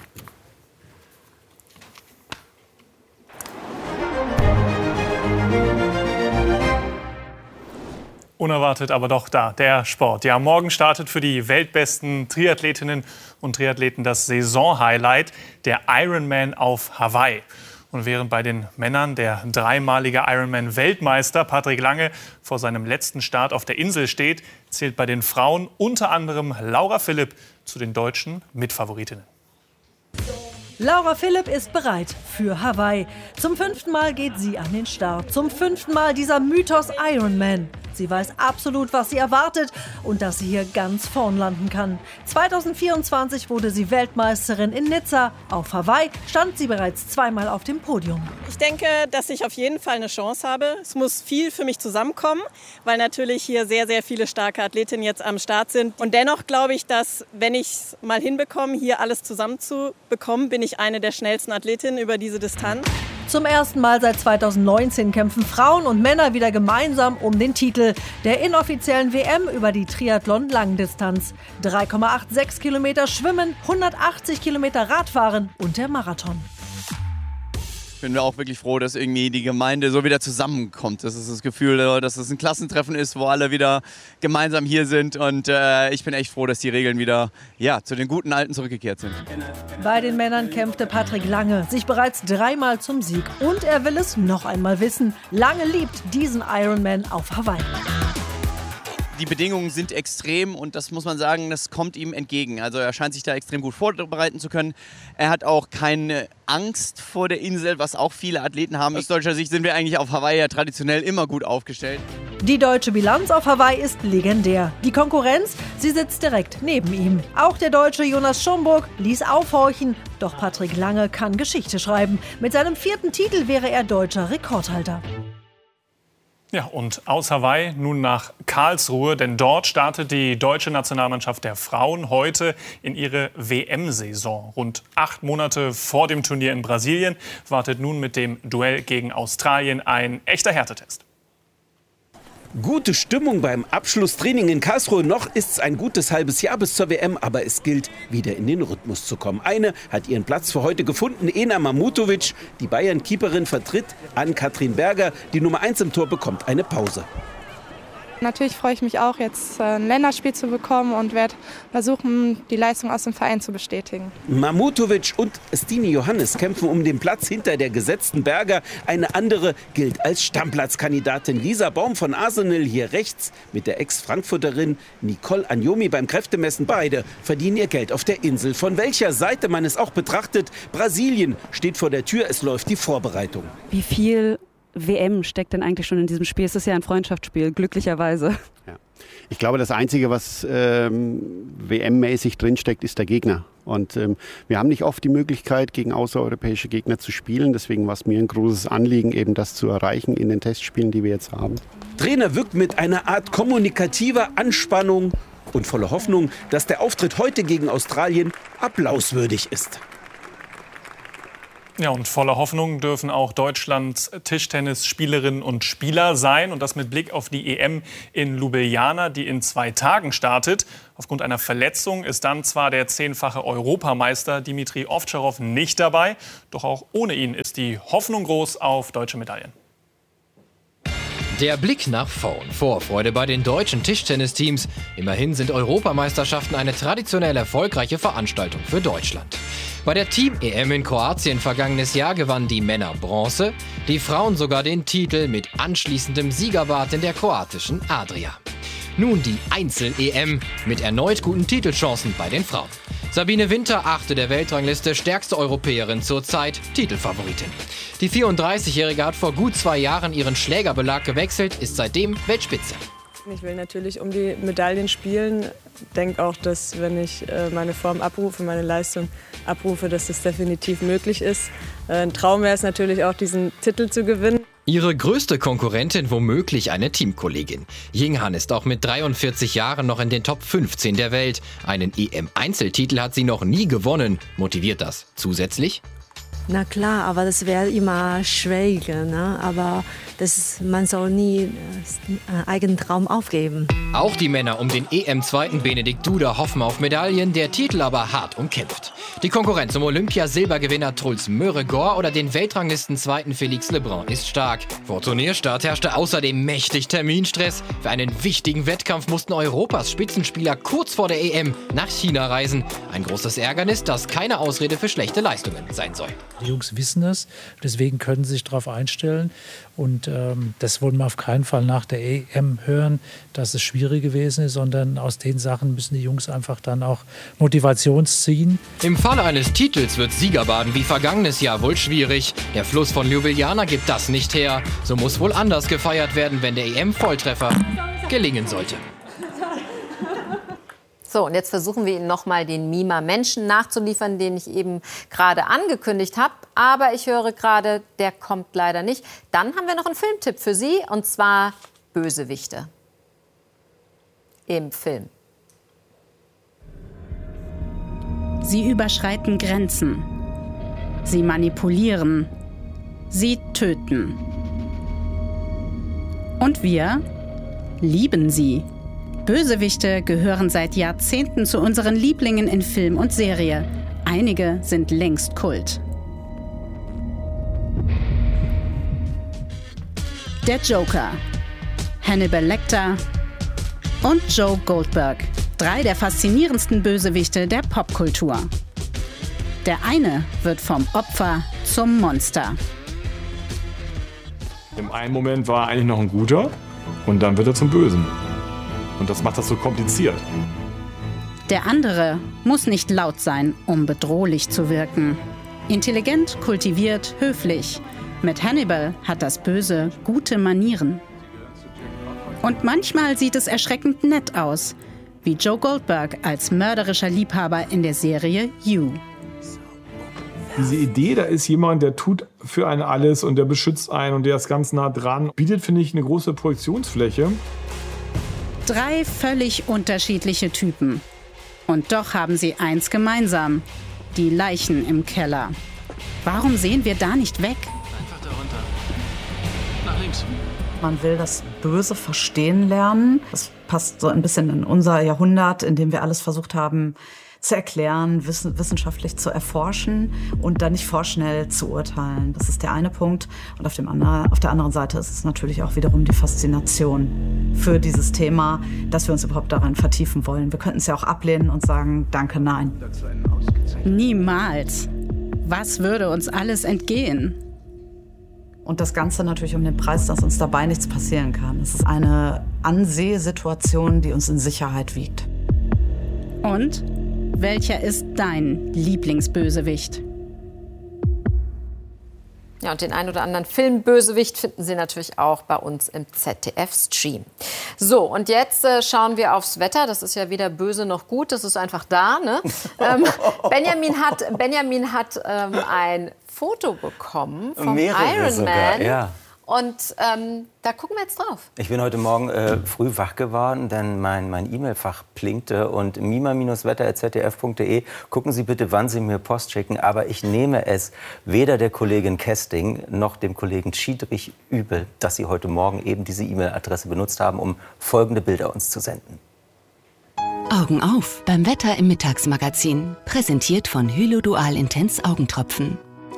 Unerwartet, aber doch da, der Sport. Ja, morgen startet für die weltbesten Triathletinnen und Triathleten das Saisonhighlight, der Ironman auf Hawaii. Und während bei den Männern der dreimalige Ironman-Weltmeister Patrick Lange vor seinem letzten Start auf der Insel steht, zählt bei den Frauen unter anderem Laura Philipp zu den deutschen Mitfavoritinnen. Laura Philipp ist bereit für Hawaii. Zum fünften Mal geht sie an den Start. Zum fünften Mal dieser Mythos Ironman. Sie weiß absolut, was sie erwartet und dass sie hier ganz vorn landen kann. zweitausendvierundzwanzig wurde sie Weltmeisterin in Nizza. Auf Hawaii stand sie bereits zweimal auf dem Podium. Ich denke, dass ich auf jeden Fall eine Chance habe. Es muss viel für mich zusammenkommen, weil natürlich hier sehr, sehr viele starke Athletinnen jetzt am Start sind. Und dennoch glaube ich, dass, wenn ich es mal hinbekomme, hier alles zusammenzubekommen, bin ich eine der schnellsten Athletinnen über diese Distanz. Zum ersten Mal seit zweitausendneunzehn kämpfen Frauen und Männer wieder gemeinsam um den Titel der inoffiziellen W M über die Triathlon-Langdistanz. drei Komma sechsundachtzig Kilometer Schwimmen, hundertachtzig Kilometer Radfahren und der Marathon. Ich bin auch wirklich froh, dass irgendwie die Gemeinde so wieder zusammenkommt. Das ist das Gefühl, dass es ein Klassentreffen ist, wo alle wieder gemeinsam hier sind. Und äh, ich bin echt froh, dass die Regeln wieder ja, zu den guten Alten zurückgekehrt sind. Bei den Männern kämpfte Patrick Lange sich bereits dreimal zum Sieg. Und er will es noch einmal wissen. Lange liebt diesen Ironman auf Hawaii. Die Bedingungen sind extrem und das muss man sagen, das kommt ihm entgegen. Also er scheint sich da extrem gut vorbereiten zu können. Er hat auch keine Angst vor der Insel, was auch viele Athleten haben. Aus deutscher Sicht sind wir eigentlich auf Hawaii ja traditionell immer gut aufgestellt. Die deutsche Bilanz auf Hawaii ist legendär. Die Konkurrenz, sie sitzt direkt neben ihm. Auch der Deutsche Jonas Schomburg ließ aufhorchen. Doch Patrick Lange kann Geschichte schreiben. Mit seinem vierten Titel wäre er deutscher Rekordhalter. Ja, und aus Hawaii nun nach Karlsruhe, denn dort startet die deutsche Nationalmannschaft der Frauen heute in ihre W M-Saison. Rund acht Monate vor dem Turnier in Brasilien wartet nun mit dem Duell gegen Australien ein echter Härtetest. Gute Stimmung beim Abschlusstraining in Karlsruhe. Noch ist es ein gutes halbes Jahr bis zur W M, aber es gilt, wieder in den Rhythmus zu kommen. Eine hat ihren Platz für heute gefunden, Ena Mamutovic. Die Bayern-Keeperin vertritt Ann-Kathrin Berger. Die Nummer eins im Tor bekommt eine Pause. Natürlich freue ich mich auch, jetzt ein Länderspiel zu bekommen und werde versuchen, die Leistung aus dem Verein zu bestätigen. Mamutovic und Stine Johannes kämpfen um den Platz hinter der gesetzten Berger. Eine andere gilt als Stammplatzkandidatin. Lisa Baum von Arsenal hier rechts mit der Ex-Frankfurterin Nicole Agnomi beim Kräftemessen. Beide verdienen ihr Geld auf der Insel. Von welcher Seite man es auch betrachtet, Brasilien steht vor der Tür. Es läuft die Vorbereitung. Wie viel W M steckt denn eigentlich schon in diesem Spiel? Es ist ja ein Freundschaftsspiel, glücklicherweise. Ja. Ich glaube, das Einzige, was ähm, W M-mäßig drinsteckt, ist der Gegner. Und ähm, wir haben nicht oft die Möglichkeit, gegen außereuropäische Gegner zu spielen. Deswegen war es mir ein großes Anliegen, eben das zu erreichen in den Testspielen, die wir jetzt haben. Trainer wirkt mit einer Art kommunikativer Anspannung und voller Hoffnung, dass der Auftritt heute gegen Australien applauswürdig ist. Ja, und voller Hoffnung dürfen auch Deutschlands Tischtennisspielerinnen und Spieler sein. Und das mit Blick auf die E M in Ljubljana, die in zwei Tagen startet. Aufgrund einer Verletzung ist dann zwar der zehnfache Europameister Dimitri Ovtcharov nicht dabei. Doch auch ohne ihn ist die Hoffnung groß auf deutsche Medaillen. Der Blick nach vorn. Vorfreude bei den deutschen Tischtennisteams. Immerhin sind Europameisterschaften eine traditionell erfolgreiche Veranstaltung für Deutschland. Bei der Team-E M in Kroatien vergangenes Jahr gewannen die Männer Bronze, die Frauen sogar den Titel mit anschließendem Siegerbad in der kroatischen Adria. Nun die Einzel-E M mit erneut guten Titelchancen bei den Frauen. Sabine Winter, achte der Weltrangliste, stärkste Europäerin zurzeit, Titelfavoritin. Die vierunddreißigjährige hat vor gut zwei Jahren ihren Schlägerbelag gewechselt, ist seitdem Weltspitze. Ich will natürlich um die Medaillen spielen. Ich denke auch, dass wenn ich meine Form abrufe, meine Leistung abrufe, dass das definitiv möglich ist. Ein Traum wäre es natürlich auch, diesen Titel zu gewinnen. Ihre größte Konkurrentin womöglich eine Teamkollegin. Jinghan ist auch mit dreiundvierzig Jahren noch in den Top fünfzehn der Welt. Einen E M-Einzeltitel hat sie noch nie gewonnen. Motiviert das zusätzlich? Na klar, aber das wäre immer schwieriger, ne? Aber das ist, man soll nie einen eigenen Traum aufgeben. Auch die Männer um den E M-Zweiten Benedikt Duda hoffen auf Medaillen, der Titel aber hart umkämpft. Die Konkurrenz um Olympia-Silbergewinner Truls Møregård oder den Weltranglisten-Zweiten Felix Lebrun ist stark. Vor Turnierstart herrschte außerdem mächtig Terminstress. Für einen wichtigen Wettkampf mussten Europas Spitzenspieler kurz vor der E M nach China reisen. Ein großes Ärgernis, das keine Ausrede für schlechte Leistungen sein soll. Die Jungs wissen es, deswegen können sie sich darauf einstellen. Und ähm, das wollen wir auf keinen Fall nach der E M hören, dass es schwierig gewesen ist, sondern aus den Sachen müssen die Jungs einfach dann auch Motivation ziehen. Im Falle eines Titels wird Siegerbaden wie vergangenes Jahr wohl schwierig. Der Fluss von Ljubljana gibt das nicht her. So muss wohl anders gefeiert werden, wenn der E M-Volltreffer gelingen sollte. So, und jetzt versuchen wir Ihnen noch mal den Mima Menschen nachzuliefern, den ich eben gerade angekündigt habe. Aber ich höre gerade, der kommt leider nicht. Dann haben wir noch einen Filmtipp für Sie, und zwar Bösewichte im Film. Sie überschreiten Grenzen. Sie manipulieren. Sie töten. Und wir lieben sie. Bösewichte gehören seit Jahrzehnten zu unseren Lieblingen in Film und Serie. Einige sind längst Kult. Der Joker, Hannibal Lecter und Joe Goldberg. Drei der faszinierendsten Bösewichte der Popkultur. Der eine wird vom Opfer zum Monster. Im einen Moment war er eigentlich noch ein Guter und dann wird er zum Bösen. Und das macht das so kompliziert. Der andere muss nicht laut sein, um bedrohlich zu wirken. Intelligent, kultiviert, höflich. Mit Hannibal hat das Böse gute Manieren. Und manchmal sieht es erschreckend nett aus, wie Joe Goldberg als mörderischer Liebhaber in der Serie You. Diese Idee, da ist jemand, der tut für einen alles und der beschützt einen und der ist ganz nah dran, bietet, finde ich, eine große Projektionsfläche. Drei völlig unterschiedliche Typen. Und doch haben sie eins gemeinsam: die Leichen im Keller. Warum sehen wir da nicht weg? Einfach darunter. Nach links. Man will das Böse verstehen lernen. Das passt so ein bisschen in unser Jahrhundert, in dem wir alles versucht haben zu erklären, wissen, wissenschaftlich zu erforschen und dann nicht vorschnell zu urteilen. Das ist der eine Punkt. Und auf, dem anderen, auf der anderen Seite ist es natürlich auch wiederum die Faszination für dieses Thema, dass wir uns überhaupt daran vertiefen wollen. Wir könnten es ja auch ablehnen und sagen, danke, nein. Niemals. Was würde uns alles entgehen? Und das Ganze natürlich um den Preis, dass uns dabei nichts passieren kann. Es ist eine Ansehsituation, die uns in Sicherheit wiegt. Und? Welcher ist dein Lieblingsbösewicht? Ja, und den ein oder anderen Filmbösewicht finden Sie natürlich auch bei uns im Z D F-Stream. So, und jetzt äh, schauen wir aufs Wetter. Das ist ja weder böse noch gut, das ist einfach da. Ne? ähm, Benjamin hat, Benjamin hat ähm, ein Foto bekommen vom Ironman. Ja. Und ähm, da gucken wir jetzt drauf. Ich bin heute Morgen äh, früh wach geworden, denn mein, mein E-Mail-Fach blinkte. Und mima wetter at z d f punkt de, gucken Sie bitte, wann Sie mir Post schicken. Aber ich nehme es weder der Kollegin Kesting noch dem Kollegen Schiedrich übel, dass Sie heute Morgen eben diese E-Mail-Adresse benutzt haben, um folgende Bilder uns zu senden. Augen auf beim Wetter im Mittagsmagazin. Präsentiert von Hylo Dual Intense Augentropfen.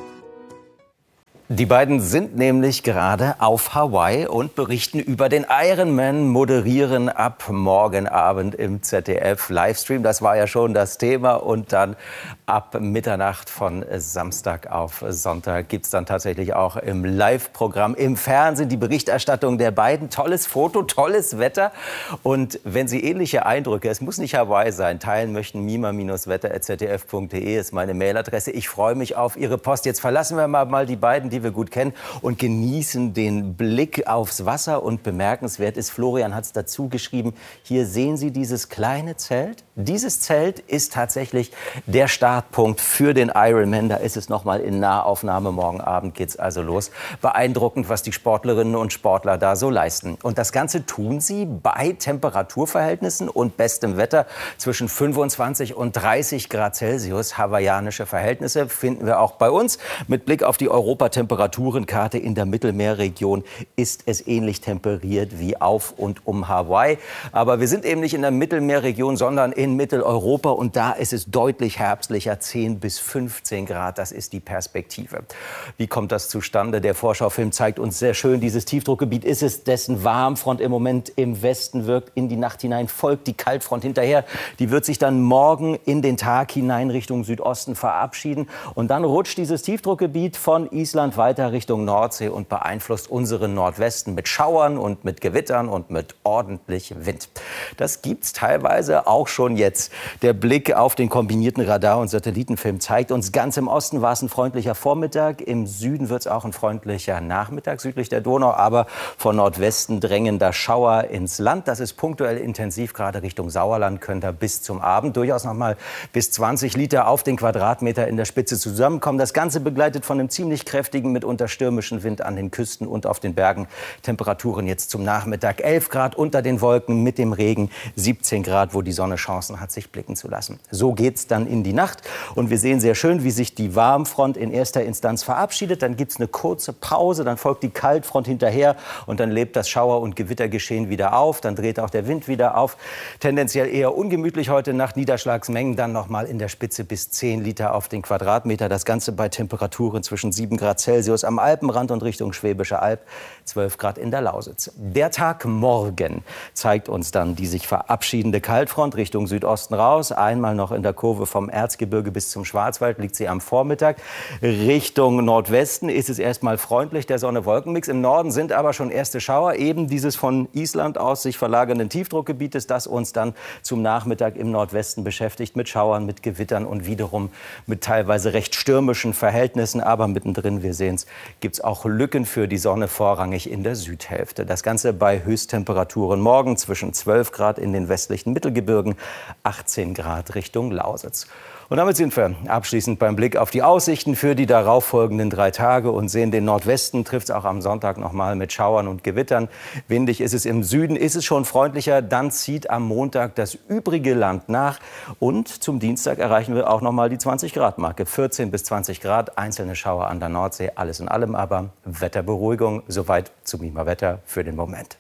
Die beiden sind nämlich gerade auf Hawaii und berichten über den Ironman, moderieren ab morgen Abend im Z D F-Livestream. Das war ja schon das Thema. Und dann ab Mitternacht von Samstag auf Sonntag gibt es dann tatsächlich auch im Live-Programm im Fernsehen die Berichterstattung der beiden. Tolles Foto, tolles Wetter. Und wenn Sie ähnliche Eindrücke, es muss nicht Hawaii sein, teilen möchten, mima wetter at z d f punkt de ist meine Mailadresse. Ich freue mich auf Ihre Post. Jetzt verlassen wir mal, mal die beiden, die wir gut kennen, und genießen den Blick aufs Wasser. Und bemerkenswert ist, Florian hat es dazu geschrieben, hier sehen Sie dieses kleine Zelt. Dieses Zelt ist tatsächlich der Startpunkt für den Ironman. Da ist es noch mal in Nahaufnahme. Morgen Abend geht's also los. Beeindruckend, was die Sportlerinnen und Sportler da so leisten. Und das Ganze tun sie bei Temperaturverhältnissen und bestem Wetter zwischen fünfundzwanzig und dreißig Grad Celsius. Hawaiianische Verhältnisse finden wir auch bei uns. Mit Blick auf die Europatemperaturenkarte in der Mittelmeerregion ist es ähnlich temperiert wie auf und um Hawaii. Aber wir sind eben nicht in der Mittelmeerregion, sondern in Mitteleuropa. Und da ist es deutlich herbstlicher, zehn bis fünfzehn Grad. Das ist die Perspektive. Wie kommt das zustande? Der Vorschaufilm zeigt uns sehr schön, dieses Tiefdruckgebiet ist es, dessen Warmfront im Moment im Westen wirkt. In die Nacht hinein folgt die Kaltfront hinterher. Die wird sich dann morgen in den Tag hinein Richtung Südosten verabschieden. Und dann rutscht dieses Tiefdruckgebiet von Island weiter Richtung Nordsee und beeinflusst unseren Nordwesten mit Schauern und mit Gewittern und mit ordentlich Wind. Das gibt's teilweise auch schon jetzt. Der Blick auf den kombinierten Radar- und Satellitenfilm zeigt uns, ganz im Osten war es ein freundlicher Vormittag, im Süden wird es auch ein freundlicher Nachmittag südlich der Donau, aber von Nordwesten drängen da Schauer ins Land. Das ist punktuell intensiv, gerade Richtung Sauerland könnte bis zum Abend durchaus noch mal bis zwanzig Liter auf den Quadratmeter in der Spitze zusammenkommen. Das Ganze begleitet von einem ziemlich kräftigen, mitunter stürmischen Wind an den Küsten und auf den Bergen. Temperaturen jetzt zum Nachmittag elf Grad unter den Wolken mit dem Regen, siebzehn Grad, wo die Sonne Chancen hat, sich blicken zu lassen. So geht's dann in die Nacht. Und wir sehen sehr schön, wie sich die Warmfront in erster Instanz verabschiedet. Dann gibt's eine kurze Pause, dann folgt die Kaltfront hinterher und dann lebt das Schauer- und Gewittergeschehen wieder auf. Dann dreht auch der Wind wieder auf. Tendenziell eher ungemütlich heute Nacht. Niederschlagsmengen dann noch mal in der Spitze bis zehn Liter auf den Quadratmeter. Das Ganze bei Temperaturen zwischen sieben Grad Celsius am Alpenrand und Richtung Schwäbische Alb, zwölf Grad in der Lausitz. Der Tag morgen zeigt uns dann die sich verabschiedende Kaltfront Richtung Südosten raus. Einmal noch in der Kurve vom Erzgebirge bis zum Schwarzwald liegt sie am Vormittag. Richtung Nordwesten ist es erstmal freundlich, der Sonne-Wolken-Mix. Im Norden sind aber schon erste Schauer, eben dieses von Island aus sich verlagernden Tiefdruckgebietes, das uns dann zum Nachmittag im Nordwesten beschäftigt mit Schauern, mit Gewittern und wiederum mit teilweise recht stürmischen Verhältnissen. Aber mittendrin, wir sehen es, gibt es auch Lücken für die Sonne, vorrangig in der Südhälfte. Das Ganze bei Höchsttemperaturen morgen zwischen zwölf Grad in den westlichen Mittelgebirgen, achtzehn Grad Richtung Lausitz. Und damit sind wir abschließend beim Blick auf die Aussichten für die darauffolgenden drei Tage und sehen, den Nordwesten trifft es auch am Sonntag noch mal mit Schauern und Gewittern. Windig ist es im Süden, ist es schon freundlicher. Dann zieht am Montag das übrige Land nach. Und zum Dienstag erreichen wir auch noch mal die zwanzig Grad Marke. vierzehn bis zwanzig Grad, einzelne Schauer an der Nordsee. Alles in allem aber Wetterberuhigung. Soweit zu Mima Wetter für den Moment.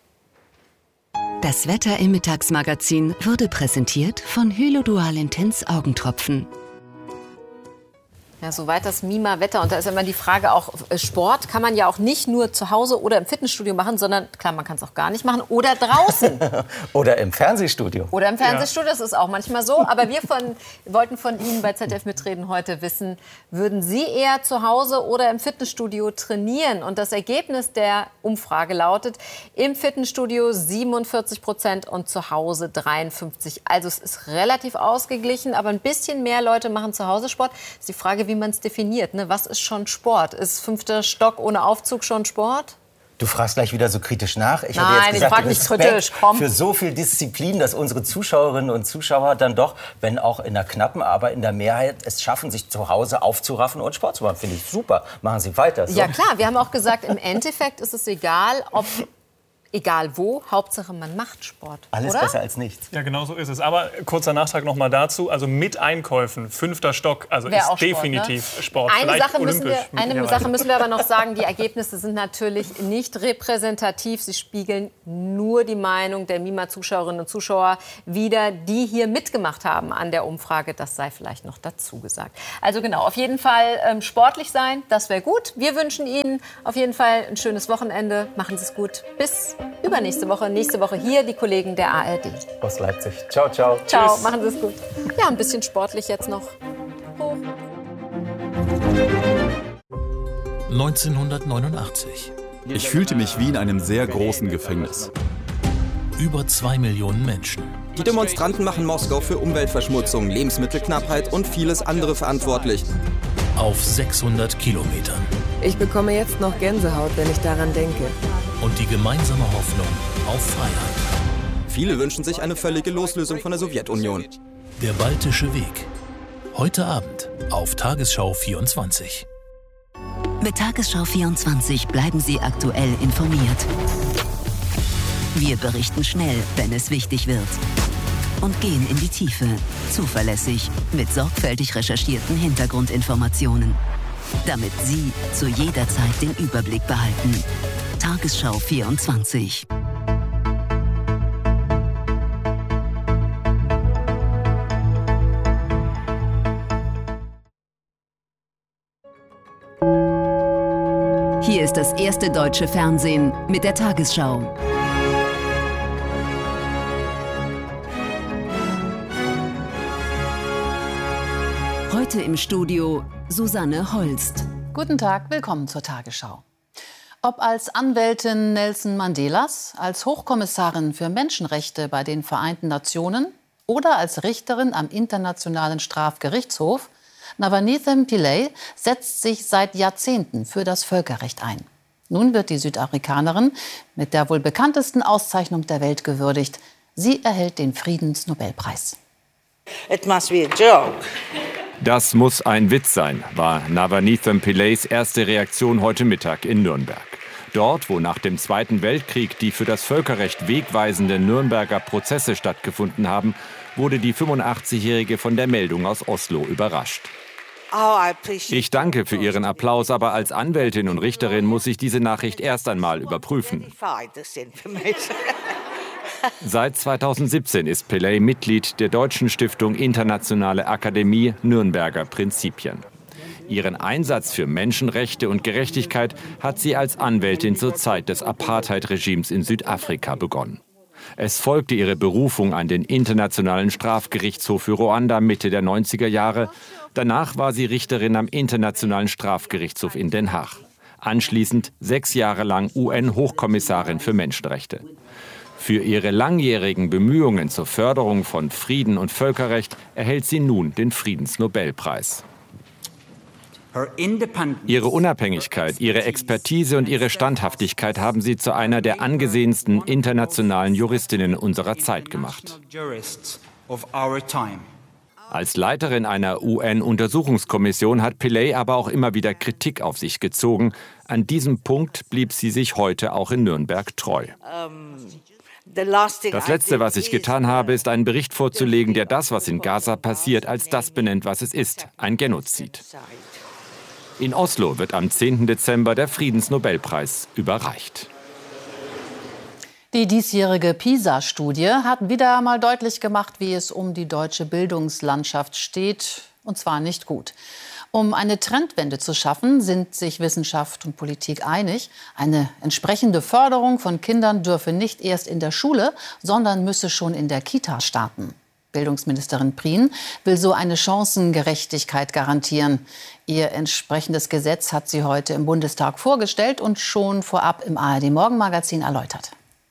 Das Wetter im Mittagsmagazin wurde präsentiert von Hylo Dual Intense Augentropfen. Ja, soweit das Mima-Wetter. Und da ist immer die Frage auch, Sport kann man ja auch nicht nur zu Hause oder im Fitnessstudio machen, sondern klar, man kann es auch gar nicht machen. Oder draußen. Oder im Fernsehstudio. Oder im Fernsehstudio, das ist auch manchmal so. Aber wir von, wollten von Ihnen bei Z D F mitreden heute wissen, würden Sie eher zu Hause oder im Fitnessstudio trainieren? Und das Ergebnis der Umfrage lautet, im Fitnessstudio siebenundvierzig Prozent und zu Hause dreiundfünfzig. Also es ist relativ ausgeglichen, aber ein bisschen mehr Leute machen zu Hause Sport. Ist die Frage, wie wie man es definiert. Ne? Was ist schon Sport? Ist fünfter Stock ohne Aufzug schon Sport? Du fragst gleich wieder so kritisch nach. Ich Nein, hätte jetzt gesagt, ich frage nicht kritisch. Komm. Für so viel Disziplin, dass unsere Zuschauerinnen und Zuschauer dann doch, wenn auch in der knappen, aber in der Mehrheit es schaffen, sich zu Hause aufzuraffen und Sport zu machen. Finde ich super. Machen Sie weiter. So. Ja klar, wir haben auch gesagt, im Endeffekt ist es egal, ob... Egal wo, Hauptsache man macht Sport. Alles oder? besser als nichts. Ja, genau so ist es. Aber kurzer Nachtrag noch mal dazu. Also mit Einkäufen, fünfter Stock, also Wär ist auch Sport, definitiv ne? Sport. Eine, Sache müssen, wir, olympisch eine Sache müssen wir aber noch sagen, die Ergebnisse sind natürlich nicht repräsentativ. Sie spiegeln nur die Meinung der MiMA-Zuschauerinnen und Zuschauer wider, die hier mitgemacht haben an der Umfrage. Das sei vielleicht noch dazu gesagt. Also genau, auf jeden Fall ähm, sportlich sein, das wäre gut. Wir wünschen Ihnen auf jeden Fall ein schönes Wochenende. Machen Sie es gut. Bis übernächste Woche. Nächste Woche hier die Kollegen der A R D. Aus Leipzig. Ciao, ciao. Ciao, Tschüss. machen Sie es gut. Ja, ein bisschen sportlich jetzt noch. Hoch. neunzehnhundertneunundachtzig. Ich fühlte mich wie in einem sehr großen Gefängnis. Über zwei Millionen Menschen. Die Demonstranten machen Moskau für Umweltverschmutzung, Lebensmittelknappheit und vieles andere verantwortlich. Auf sechshundert Kilometern. Ich bekomme jetzt noch Gänsehaut, wenn ich daran denke. Und die gemeinsame Hoffnung auf Freiheit. Viele wünschen sich eine völlige Loslösung von der Sowjetunion. Der Baltische Weg. Heute Abend auf Tagesschau vierundzwanzig. Mit Tagesschau vierundzwanzig bleiben Sie aktuell informiert. Wir berichten schnell, wenn es wichtig wird. Und gehen in die Tiefe, zuverlässig, mit sorgfältig recherchierten Hintergrundinformationen. Damit Sie zu jeder Zeit den Überblick behalten. Tagesschau vierundzwanzig. Hier ist das erste deutsche Fernsehen mit der Tagesschau. Heute im Studio Susanne Holst. Guten Tag, willkommen zur Tagesschau. Ob als Anwältin Nelson Mandelas, als Hochkommissarin für Menschenrechte bei den Vereinten Nationen oder als Richterin am Internationalen Strafgerichtshof, Navanitha Pillay setzt sich seit Jahrzehnten für das Völkerrecht ein. Nun wird die Südafrikanerin mit der wohl bekanntesten Auszeichnung der Welt gewürdigt. Sie erhält den Friedensnobelpreis. It must be a joke. Das muss ein Witz sein, war Navanitha Pillays erste Reaktion heute Mittag in Nürnberg. Dort, wo nach dem Zweiten Weltkrieg die für das Völkerrecht wegweisenden Nürnberger Prozesse stattgefunden haben, wurde die fünfundachtzigjährige von der Meldung aus Oslo überrascht. Ich danke für Ihren Applaus, aber als Anwältin und Richterin muss ich diese Nachricht erst einmal überprüfen. Seit zweitausendsiebzehn ist Pillay Mitglied der Deutschen Stiftung Internationale Akademie Nürnberger Prinzipien. Ihren Einsatz für Menschenrechte und Gerechtigkeit hat sie als Anwältin zur Zeit des Apartheid-Regimes in Südafrika begonnen. Es folgte ihre Berufung an den Internationalen Strafgerichtshof für Ruanda Mitte der neunziger Jahre. Danach war sie Richterin am Internationalen Strafgerichtshof in Den Haag. Anschließend sechs Jahre lang U N-Hochkommissarin für Menschenrechte. Für ihre langjährigen Bemühungen zur Förderung von Frieden und Völkerrecht erhält sie nun den Friedensnobelpreis. Ihre Unabhängigkeit, ihre Expertise und ihre Standhaftigkeit haben sie zu einer der angesehensten internationalen Juristinnen unserer Zeit gemacht. Als Leiterin einer U N-Untersuchungskommission hat Pillay aber auch immer wieder Kritik auf sich gezogen. An diesem Punkt blieb sie sich heute auch in Nürnberg treu. Das Letzte, was ich getan habe, ist einen Bericht vorzulegen, der das, was in Gaza passiert, als das benennt, was es ist, ein Genozid. In Oslo wird am zehnten Dezember der Friedensnobelpreis überreicht. Die diesjährige PISA-Studie hat wieder einmal deutlich gemacht, wie es um die deutsche Bildungslandschaft steht, und zwar nicht gut. Um eine Trendwende zu schaffen, sind sich Wissenschaft und Politik einig. Eine entsprechende Förderung von Kindern dürfe nicht erst in der Schule, sondern müsse schon in der Kita starten. Bildungsministerin Prien will so eine Chancengerechtigkeit garantieren. Ihr entsprechendes Gesetz hat sie heute im Bundestag vorgestellt und schon vorab im A R D-Morgenmagazin erläutert.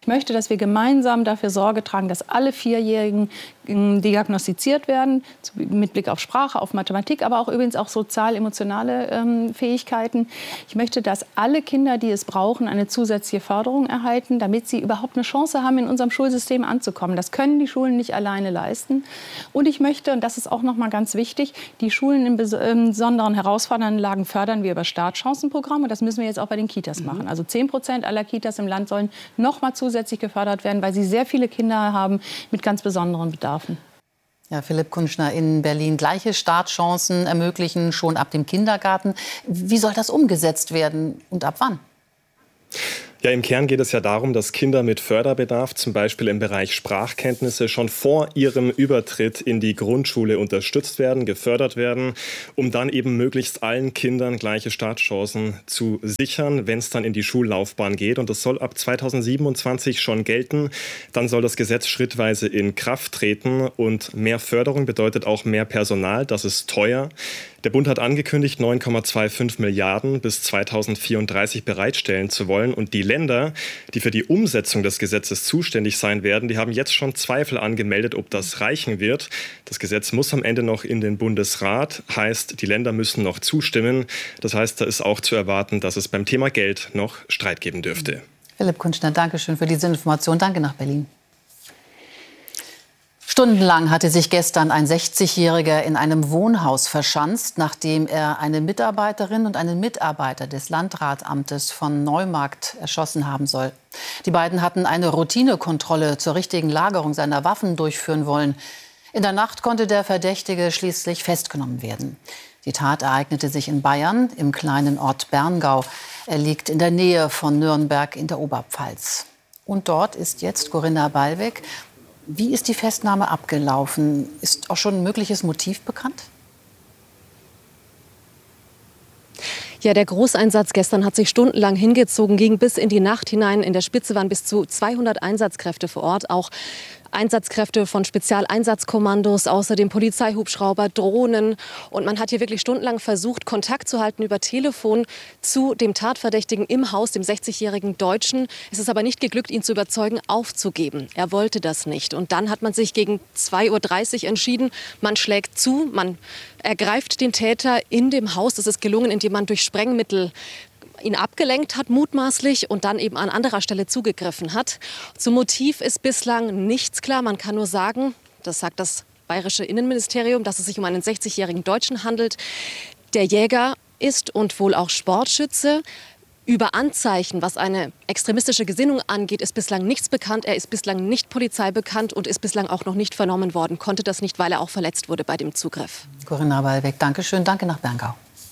möchte, dass wir gemeinsam dafür Sorge tragen, dass alle Vierjährigen diagnostiziert werden, mit Blick auf Sprache, auf Mathematik, aber auch übrigens auch sozial-emotionale ähm, Fähigkeiten. Ich möchte, dass alle Kinder, die es brauchen, eine zusätzliche Förderung erhalten, damit sie überhaupt eine Chance haben, in unserem Schulsystem anzukommen. Das können die Schulen nicht alleine leisten. Und ich möchte, und das ist auch noch mal ganz wichtig, die Schulen in besonderen herausfordernden Lagen fördern wir über Startchancenprogramme. Das müssen wir jetzt auch bei den Kitas machen. Also zehn Prozent aller Kitas im Land sollen noch mal zusätzlich gefördert werden, weil sie sehr viele Kinder haben mit ganz besonderen Bedarfen. Ja, Philipp Kunschner, in Berlin gleiche Startchancen ermöglichen schon ab dem Kindergarten. Wie soll das umgesetzt werden und ab wann? Ja, im Kern geht es ja darum, dass Kinder mit Förderbedarf, zum Beispiel im Bereich Sprachkenntnisse, schon vor ihrem Übertritt in die Grundschule unterstützt werden, gefördert werden, um dann eben möglichst allen Kindern gleiche Startchancen zu sichern, wenn es dann in die Schullaufbahn geht. Und das soll ab zweitausendsiebenundzwanzig schon gelten. Dann soll das Gesetz schrittweise in Kraft treten. Und mehr Förderung bedeutet auch mehr Personal. Das ist teuer. Der Bund hat angekündigt, neun Komma fünfundzwanzig Milliarden bis zweitausendvierunddreißig bereitstellen zu wollen. Und die Länder, die für die Umsetzung des Gesetzes zuständig sein werden, die haben jetzt schon Zweifel angemeldet, ob das reichen wird. Das Gesetz muss am Ende noch in den Bundesrat, heißt, die Länder müssen noch zustimmen. Das heißt, da ist auch zu erwarten, dass es beim Thema Geld noch Streit geben dürfte. Philipp Kunschner, danke schön für diese Information. Danke nach Berlin. Stundenlang hatte sich gestern ein sechzigjähriger in einem Wohnhaus verschanzt, nachdem er eine Mitarbeiterin und einen Mitarbeiter des Landratsamtes von Neumarkt erschossen haben soll. Die beiden hatten eine Routinekontrolle zur richtigen Lagerung seiner Waffen durchführen wollen. In der Nacht konnte der Verdächtige schließlich festgenommen werden. Die Tat ereignete sich in Bayern, im kleinen Ort Berngau. Er liegt in der Nähe von Nürnberg in der Oberpfalz. Und dort ist jetzt Corinna Ballweg. Wie ist die Festnahme abgelaufen? Ist auch schon ein mögliches Motiv bekannt? Ja, der Großeinsatz gestern hat sich stundenlang hingezogen, ging bis in die Nacht hinein. In der Spitze waren bis zu zweihundert Einsatzkräfte vor Ort, auch Einsatzkräfte von Spezialeinsatzkommandos, außerdem Polizeihubschrauber, Drohnen. Und man hat hier wirklich stundenlang versucht, Kontakt zu halten über Telefon zu dem Tatverdächtigen im Haus, dem sechzigjährigen Deutschen. Es ist aber nicht geglückt, ihn zu überzeugen, aufzugeben. Er wollte das nicht. Und dann hat man sich gegen zwei Uhr dreißig entschieden. Man schlägt zu, man ergreift den Täter in dem Haus. Das ist gelungen, indem man durch Sprengmittel ihn abgelenkt hat, mutmaßlich, und dann eben an anderer Stelle zugegriffen hat. Zum Motiv ist bislang nichts klar. Man kann nur sagen, das sagt das bayerische Innenministerium, dass es sich um einen sechzigjährigen Deutschen handelt. Der Jäger ist und wohl auch Sportschütze. Über Anzeichen, was eine extremistische Gesinnung angeht, ist bislang nichts bekannt. Er ist bislang nicht Polizei bekannt und ist bislang auch noch nicht vernommen worden. Konnte das nicht, weil er auch verletzt wurde bei dem Zugriff. Corinna Ballweg, danke schön. Danke nach Berngau.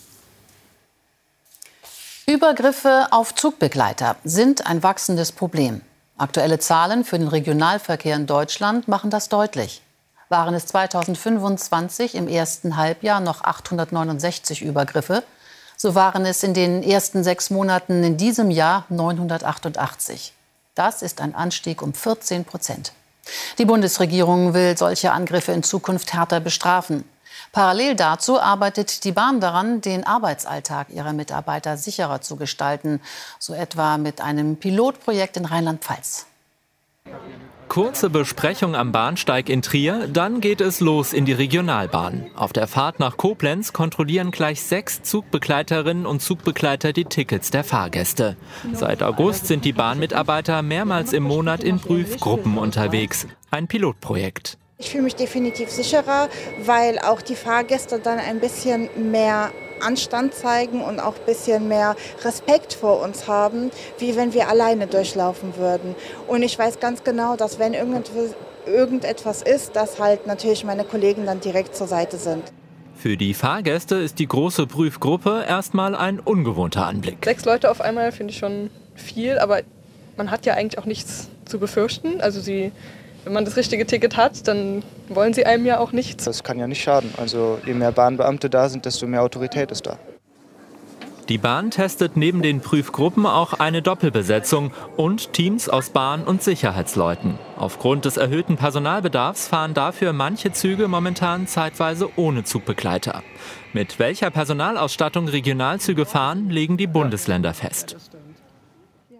Übergriffe auf Zugbegleiter sind ein wachsendes Problem. Aktuelle Zahlen für den Regionalverkehr in Deutschland machen das deutlich. Waren es zweitausendfünfundzwanzig im ersten Halbjahr noch achthundertneunundsechzig Übergriffe, so waren es in den ersten sechs Monaten in diesem Jahr neunhundertachtundachtzig. Das ist ein Anstieg um vierzehn Prozent. Die Bundesregierung will solche Angriffe in Zukunft härter bestrafen. Parallel dazu arbeitet die Bahn daran, den Arbeitsalltag ihrer Mitarbeiter sicherer zu gestalten, so etwa mit einem Pilotprojekt in Rheinland-Pfalz. Kurze Besprechung am Bahnsteig in Trier, dann geht es los in die Regionalbahn. Auf der Fahrt nach Koblenz kontrollieren gleich sechs Zugbegleiterinnen und Zugbegleiter die Tickets der Fahrgäste. Seit August sind die Bahnmitarbeiter mehrmals im Monat in Prüfgruppen unterwegs. Ein Pilotprojekt. Ich fühle mich definitiv sicherer, weil auch die Fahrgäste dann ein bisschen mehr Anstand zeigen und auch ein bisschen mehr Respekt vor uns haben, wie wenn wir alleine durchlaufen würden. Und ich weiß ganz genau, dass wenn irgendetwas ist, dass halt natürlich meine Kollegen dann direkt zur Seite sind. Für die Fahrgäste ist die große Prüfgruppe erstmal ein ungewohnter Anblick. Sechs Leute auf einmal finde ich schon viel, aber man hat ja eigentlich auch nichts zu befürchten. Also sie Wenn man das richtige Ticket hat, dann wollen sie einem ja auch nichts. Das kann ja nicht schaden. Also je mehr Bahnbeamte da sind, desto mehr Autorität ist da. Die Bahn testet neben den Prüfgruppen auch eine Doppelbesetzung und Teams aus Bahn- und Sicherheitsleuten. Aufgrund des erhöhten Personalbedarfs fahren dafür manche Züge momentan zeitweise ohne Zugbegleiter. Mit welcher Personalausstattung Regionalzüge fahren, legen die Bundesländer fest.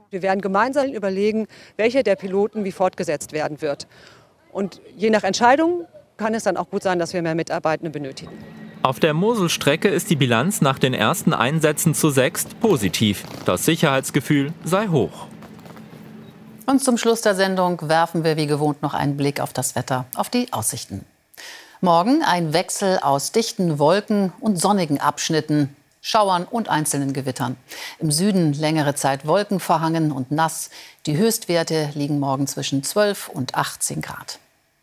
Wir werden gemeinsam überlegen, welcher der Piloten wie fortgesetzt werden wird. Und je nach Entscheidung kann es dann auch gut sein, dass wir mehr Mitarbeitende benötigen. Auf der Moselstrecke ist die Bilanz nach den ersten Einsätzen zu sechst positiv. Das Sicherheitsgefühl sei hoch. Und zum Schluss der Sendung werfen wir wie gewohnt noch einen Blick auf das Wetter, auf die Aussichten. Morgen ein Wechsel aus dichten Wolken und sonnigen Abschnitten, Schauern und einzelnen Gewittern. Im Süden längere Zeit wolkenverhangen und nass. Die Höchstwerte liegen morgen zwischen zwölf und achtzehn Grad.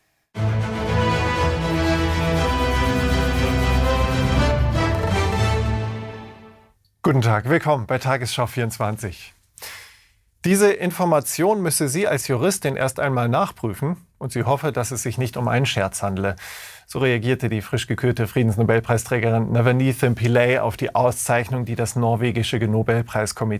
Guten Tag, willkommen bei Tagesschau vierundzwanzig. Diese Information müsse sie als Juristin erst einmal nachprüfen und sie hoffe, dass es sich nicht um einen Scherz handle. So reagierte die frisch gekürte Friedensnobelpreisträgerin Navneet Pillay auf die Auszeichnung, die das norwegische Nobelpreiskomitee